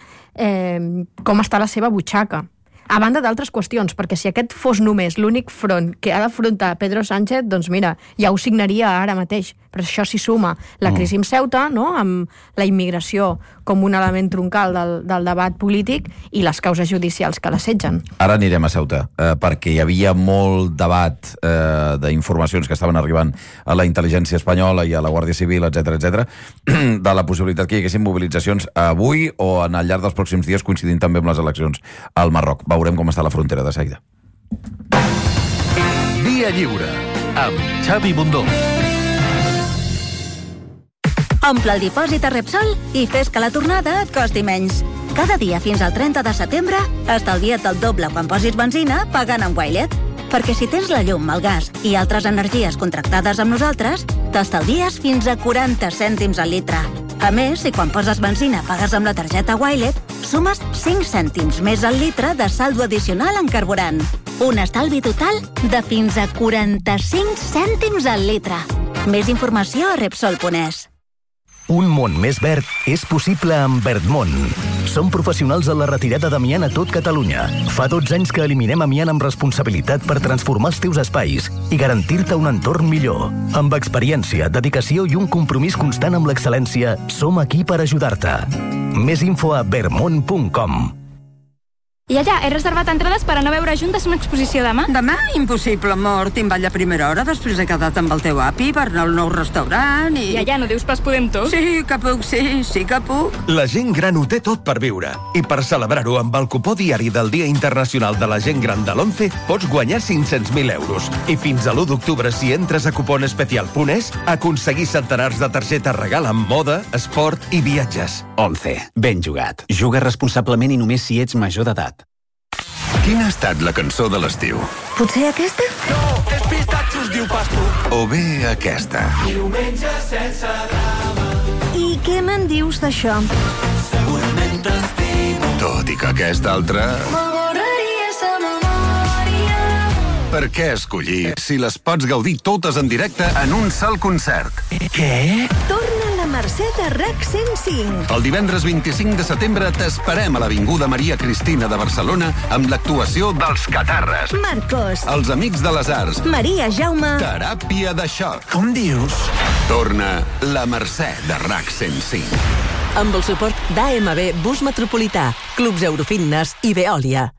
[SPEAKER 4] com està la seva butxaca. A banda d'altres qüestions, perquè si aquest fos només l'únic front que ha d'afrontar Pedro Sánchez, doncs mira, ja ho signaria ara mateix. Però això s'hi suma la crisi amb Ceuta, no?, amb la immigració com un element troncal del debat polític i les causes judicials que l'assetgen. Ara
[SPEAKER 1] anirem a Ceuta, perquè hi havia molt debat d'informacions que estaven arribant a la intel·ligència espanyola i a la Guàrdia Civil, etc, de la possibilitat que hi haguessin mobilitzacions avui o al llarg dels pròxims dies, coincidint també amb les eleccions al Marroc. Veurem com està la frontera de seguida.
[SPEAKER 8] Via Lliure, amb Xavi Bundó.
[SPEAKER 9] Omple el dipòsit a Repsol i fes que la tornada et costi menys. Cada dia fins al 30 de setembre estalvia't el doble quan posis benzina pagant amb Wilet. Perquè si tens la llum, el gas i altres energies contractades amb nosaltres, t'estalvies fins a 40 cèntims al litre. A més, si quan poses benzina pagues amb la targeta Wilet, sumes 5 cèntims més al litre de saldo addicional en carburant. Un estalvi total de fins a 45 cèntims al litre. Més informació a Repsol.es.
[SPEAKER 14] Un món més verd és possible amb Verdmont. Som professionals en la retirada d'amiant a tot Catalunya. Fa 12 anys que eliminem amiant amb responsabilitat per transformar els teus espais i garantir-te un entorn millor. Amb experiència, dedicació i un compromís constant amb l'excel·lència, som aquí per ajudar-te. Més info a vermont.com.
[SPEAKER 15] Iaia, he reservat entrades per anar a veure juntes una exposició demà.
[SPEAKER 16] Demà? Impossible, amor. Tinc ball a primera hora, després he quedat amb el teu api per anar al nou restaurant i...
[SPEAKER 15] Iaia, no dius pas podem tots?
[SPEAKER 16] Sí que puc, sí que puc.
[SPEAKER 17] La gent gran ho té tot per viure. I per celebrar-ho amb el cupó diari del Dia Internacional de la Gent Gran de l'11, pots guanyar 500.000 euros. I fins a l'1 d'octubre, si entres a cuponespecial.es, aconseguir centenars de targetes regal amb moda, esport i viatges.
[SPEAKER 18] 11. Ben jugat. Juga responsablement i només si ets major d'edat.
[SPEAKER 10] Quina ha estat la cançó de l'estiu?
[SPEAKER 9] Potser aquesta?
[SPEAKER 17] No, és pistatxos, diu Pasto.
[SPEAKER 10] O bé aquesta?
[SPEAKER 17] Diumenge sense drama.
[SPEAKER 9] I què me'n dius d'això?
[SPEAKER 17] Segurament t'estimo.
[SPEAKER 10] Tot i que aquesta altra...
[SPEAKER 9] M'avorreria sa memòria.
[SPEAKER 10] Per què escollir si les pots gaudir totes en directe en un sol concert?
[SPEAKER 17] Què?
[SPEAKER 9] Torna la Mercè de RAC 105.
[SPEAKER 10] El divendres 25 de setembre t'esperem a l'Avinguda Maria Cristina de Barcelona amb l'actuació dels Catarres,
[SPEAKER 9] Marcos,
[SPEAKER 10] els Amics de les Arts,
[SPEAKER 9] Maria Jaume,
[SPEAKER 10] Teràpia de xoc.
[SPEAKER 17] Com dius?
[SPEAKER 10] Torna la Mercè de RAC 105.
[SPEAKER 19] Amb el suport d'AMB Bus Metropolità, Clubs Eurofitness i Veolia.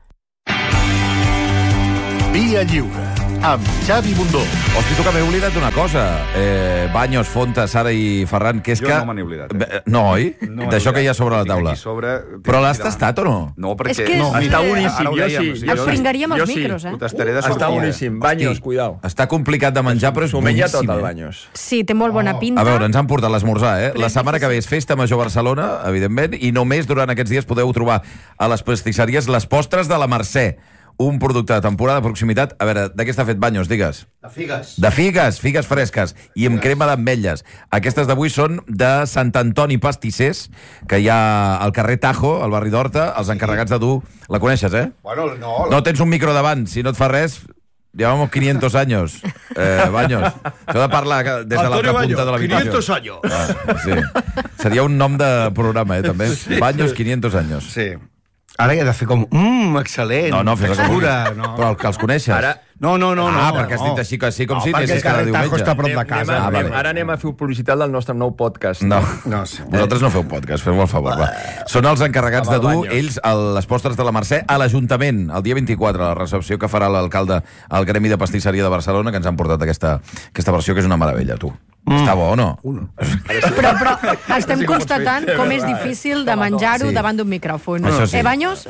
[SPEAKER 20] Via Lliure, amb Xavi Bundó.
[SPEAKER 1] Hosti, tu que m'he oblidat una cosa. Baños, Fonta, Sara i Ferran, que és
[SPEAKER 5] jo
[SPEAKER 1] que...
[SPEAKER 5] no me n'he oblidat.
[SPEAKER 1] No, oi?
[SPEAKER 5] No
[SPEAKER 1] d'això que hi ha sobre la taula.
[SPEAKER 5] Però
[SPEAKER 1] l'has tastat o no?
[SPEAKER 5] No, perquè...
[SPEAKER 4] És que
[SPEAKER 6] està boníssim, jo sí.
[SPEAKER 4] Et pringaríem els micros,
[SPEAKER 5] Ho tastaré de sortida.
[SPEAKER 6] Està boníssim. Baños, cuidao.
[SPEAKER 1] Està complicat de menjar, però és
[SPEAKER 6] S'ho menja
[SPEAKER 1] boníssim.
[SPEAKER 6] tot, el Baños.
[SPEAKER 4] Sí, té molt bona pinta.
[SPEAKER 1] A veure, ens han portat l'esmorzar, eh? La setmana que ve és Festa Major Barcelona, evidentment, i només durant aquests dies podeu trobar a les pastisseries les postres de la Mercè. Un producte de temporada, de proximitat. A veure, de què està fet, Baños, digues?
[SPEAKER 3] De figues.
[SPEAKER 1] De figues, figues fresques, i amb crema d'ametlles. Aquestes d'avui són de Sant Antoni Pastissers, que hi ha al carrer Tajo, al barri d'Horta, els encarregats de dur... La coneixes, eh?
[SPEAKER 3] Bueno, no...
[SPEAKER 1] No tens un micro davant, si no et fa res... Llevamos 500 años, Baños. Això de parlar des de l'altra punta de l'habitació.
[SPEAKER 3] 500 años.
[SPEAKER 1] Sí. Seria un nom de programa, també. Sí. Baños, 500 años.
[SPEAKER 3] Sí. Ara hi ha de fer com... excel·lent.
[SPEAKER 1] No, fes com
[SPEAKER 3] no.
[SPEAKER 1] Però que els coneixes.
[SPEAKER 6] Ara...
[SPEAKER 3] No.
[SPEAKER 1] perquè has dit així que sí, com si
[SPEAKER 3] anessis cada diumenge. Perquè el carrer Tajo està a prop de casa.
[SPEAKER 6] Ara anem a fer publicitat del nostre nou podcast.
[SPEAKER 1] No,
[SPEAKER 3] sí.
[SPEAKER 1] Vosaltres no feu podcast, feu-me el favor. Va. Són els encarregats de dur, ells, les postres de la Mercè, a l'Ajuntament, el dia 24, a la recepció que farà l'alcalde al Gremi de Pastisseria de Barcelona, que ens han portat aquesta versió, que és una meravella, tu. Està bo o no?
[SPEAKER 4] Però estem constatant com és difícil de menjar-ho davant d'un micròfon.
[SPEAKER 1] Això sí.
[SPEAKER 4] Baños?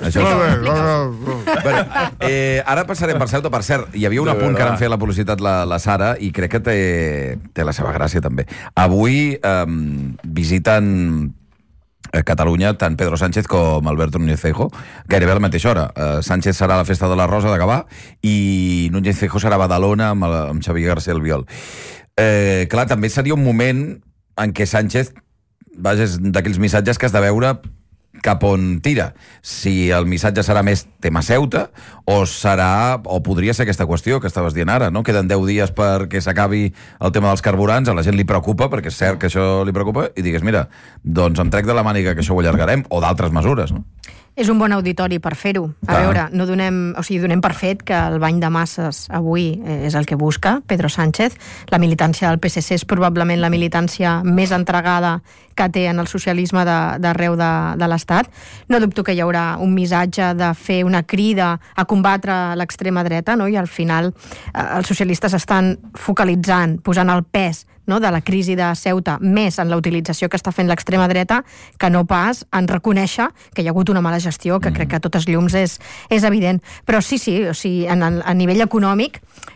[SPEAKER 1] Bueno, ara passarem per Ceuta. Per cert, hi havia un apunt que han fet la publicitat la Sara i crec que té la seva gràcia també. Avui visiten Catalunya tant Pedro Sánchez com Alberto Núñez Feijóo, gairebé a la mateixa hora. Sánchez serà a la Festa de la Rosa de Gavà i Núñez Feijóo serà a Badalona amb Xavier García Albiol. Clar, també seria un moment en què Sánchez, vaja, és d'aquells missatges que has de veure cap on tira. Si el missatge serà més tema Ceuta o podria ser aquesta qüestió que estaves dient ara, no? Queden 10 dies perquè s'acabi el tema dels carburants, a la gent li preocupa, perquè és cert que això li preocupa, i digues, mira, doncs em trec de la màniga que això ho allargarem, o d'altres mesures, no?
[SPEAKER 4] És un bon auditori per fer-ho. A veure, donem per fet que el bany de masses avui és el que busca Pedro Sánchez. La militància del PSC és probablement la militància més entregada que té en el socialisme d'arreu de l'Estat. No dubto que hi haurà un missatge de fer una crida a combatre l'extrema dreta, no? I al final els socialistes estan focalitzant, posant el pes de la crisi de Ceuta més en la utilització que està fent l'extrema dreta que no pas en reconèixer que hi ha hagut una mala gestió, que crec que a totes llums és evident. Però sí, o sigui, a nivell econòmic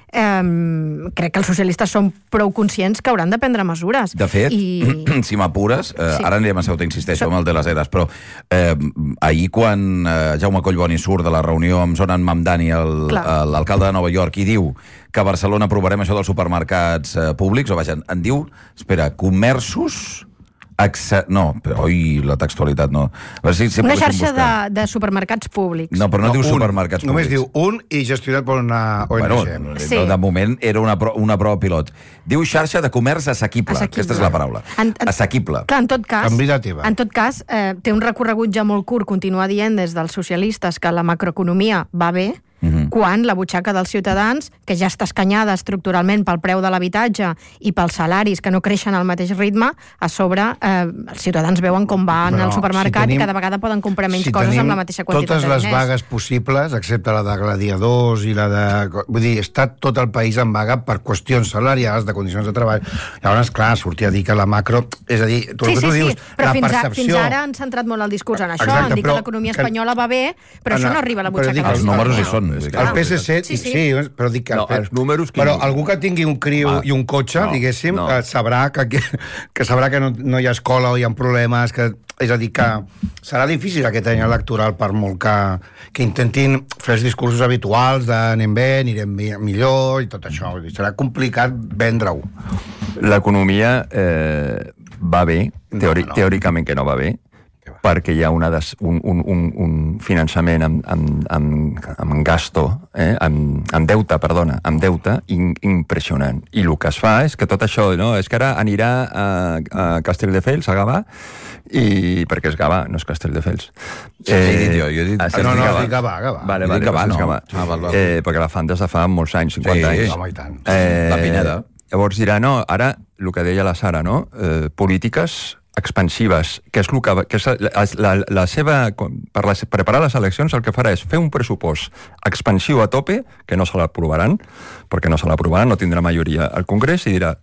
[SPEAKER 4] crec que els socialistes són prou conscients que hauran de prendre mesures.
[SPEAKER 1] De fet, si m'apures, ara anirem a Ceuta, insisteixo, amb el de les eres, però ahir quan Jaume Collboni surt de la reunió amb Zoran Mamdani, l'alcalde de Nova York, i diu que a Barcelona aprovarem això dels supermercats públics, o vaja, en diu, comerços No, però la textualitat no.
[SPEAKER 4] Una xarxa de supermercats públics.
[SPEAKER 1] No, però no diu supermercats públics.
[SPEAKER 3] Només diu un i gestionat per una ONG.
[SPEAKER 1] Bueno, de moment era una prova pilot. Diu xarxa de comerç assequible. Aquesta és la paraula. Assequible.
[SPEAKER 4] Clar, en tot cas, té un recorregut ja molt curt continuar dient des dels socialistes que la macroeconomia va bé, quan la butxaca dels ciutadans, que ja està escanyada estructuralment pel preu de l'habitatge i pels salaris que no creixen al mateix ritme, a sobre els ciutadans veuen com van al supermercat i cada vegada poden comprar menys coses amb la mateixa quantitat de diners.
[SPEAKER 3] Totes les vagues possibles, excepte la de gladiadors i la de... Vull dir, està tot el país en vaga per qüestions salarials, de condicions de treball. Llavors, clar, sortir a dir que la macro... És a dir, tu el que tu dius, la percepció...
[SPEAKER 4] Fins ara han centrat molt el discurs en això, en dir que l'economia espanyola va bé, però això no arriba a la butxaca dels ciutadans.
[SPEAKER 1] Els números hi són.
[SPEAKER 3] El PSC, sí, però dic que...
[SPEAKER 6] els números...
[SPEAKER 3] Però algú que tingui un criu i un cotxe, diguéssim, sabrà que no hi ha escola o hi ha problemes, és a dir, que serà difícil aquest any electoral per molt que intentin fer els discursos habituals d'anem bé, anirem millor i tot això. Serà complicat vendre-ho.
[SPEAKER 6] L'economia va bé, teòricament que no va bé, perquè hi ha un finançament amb gasto, amb deute impressionant. I el que es fa és que tot això, és que ara anirà a Castelldefels, a Gavà, perquè és Gavà, no és Castelldefels.
[SPEAKER 1] Jo he dit...
[SPEAKER 3] No, dic Gavà.
[SPEAKER 6] Vale, perquè la fan des de fa molts anys, 50 anys.
[SPEAKER 3] Home, i tant.
[SPEAKER 1] La Pineda.
[SPEAKER 6] Llavors dirà, ara, el que deia la Sara, polítiques expansives, que és la seva... Per preparar les eleccions el que farà és fer un pressupost expansiu a tope, que no se l'aprovaran, perquè no se l'aprovaran, no tindrà majoria al Congrés, i dirà,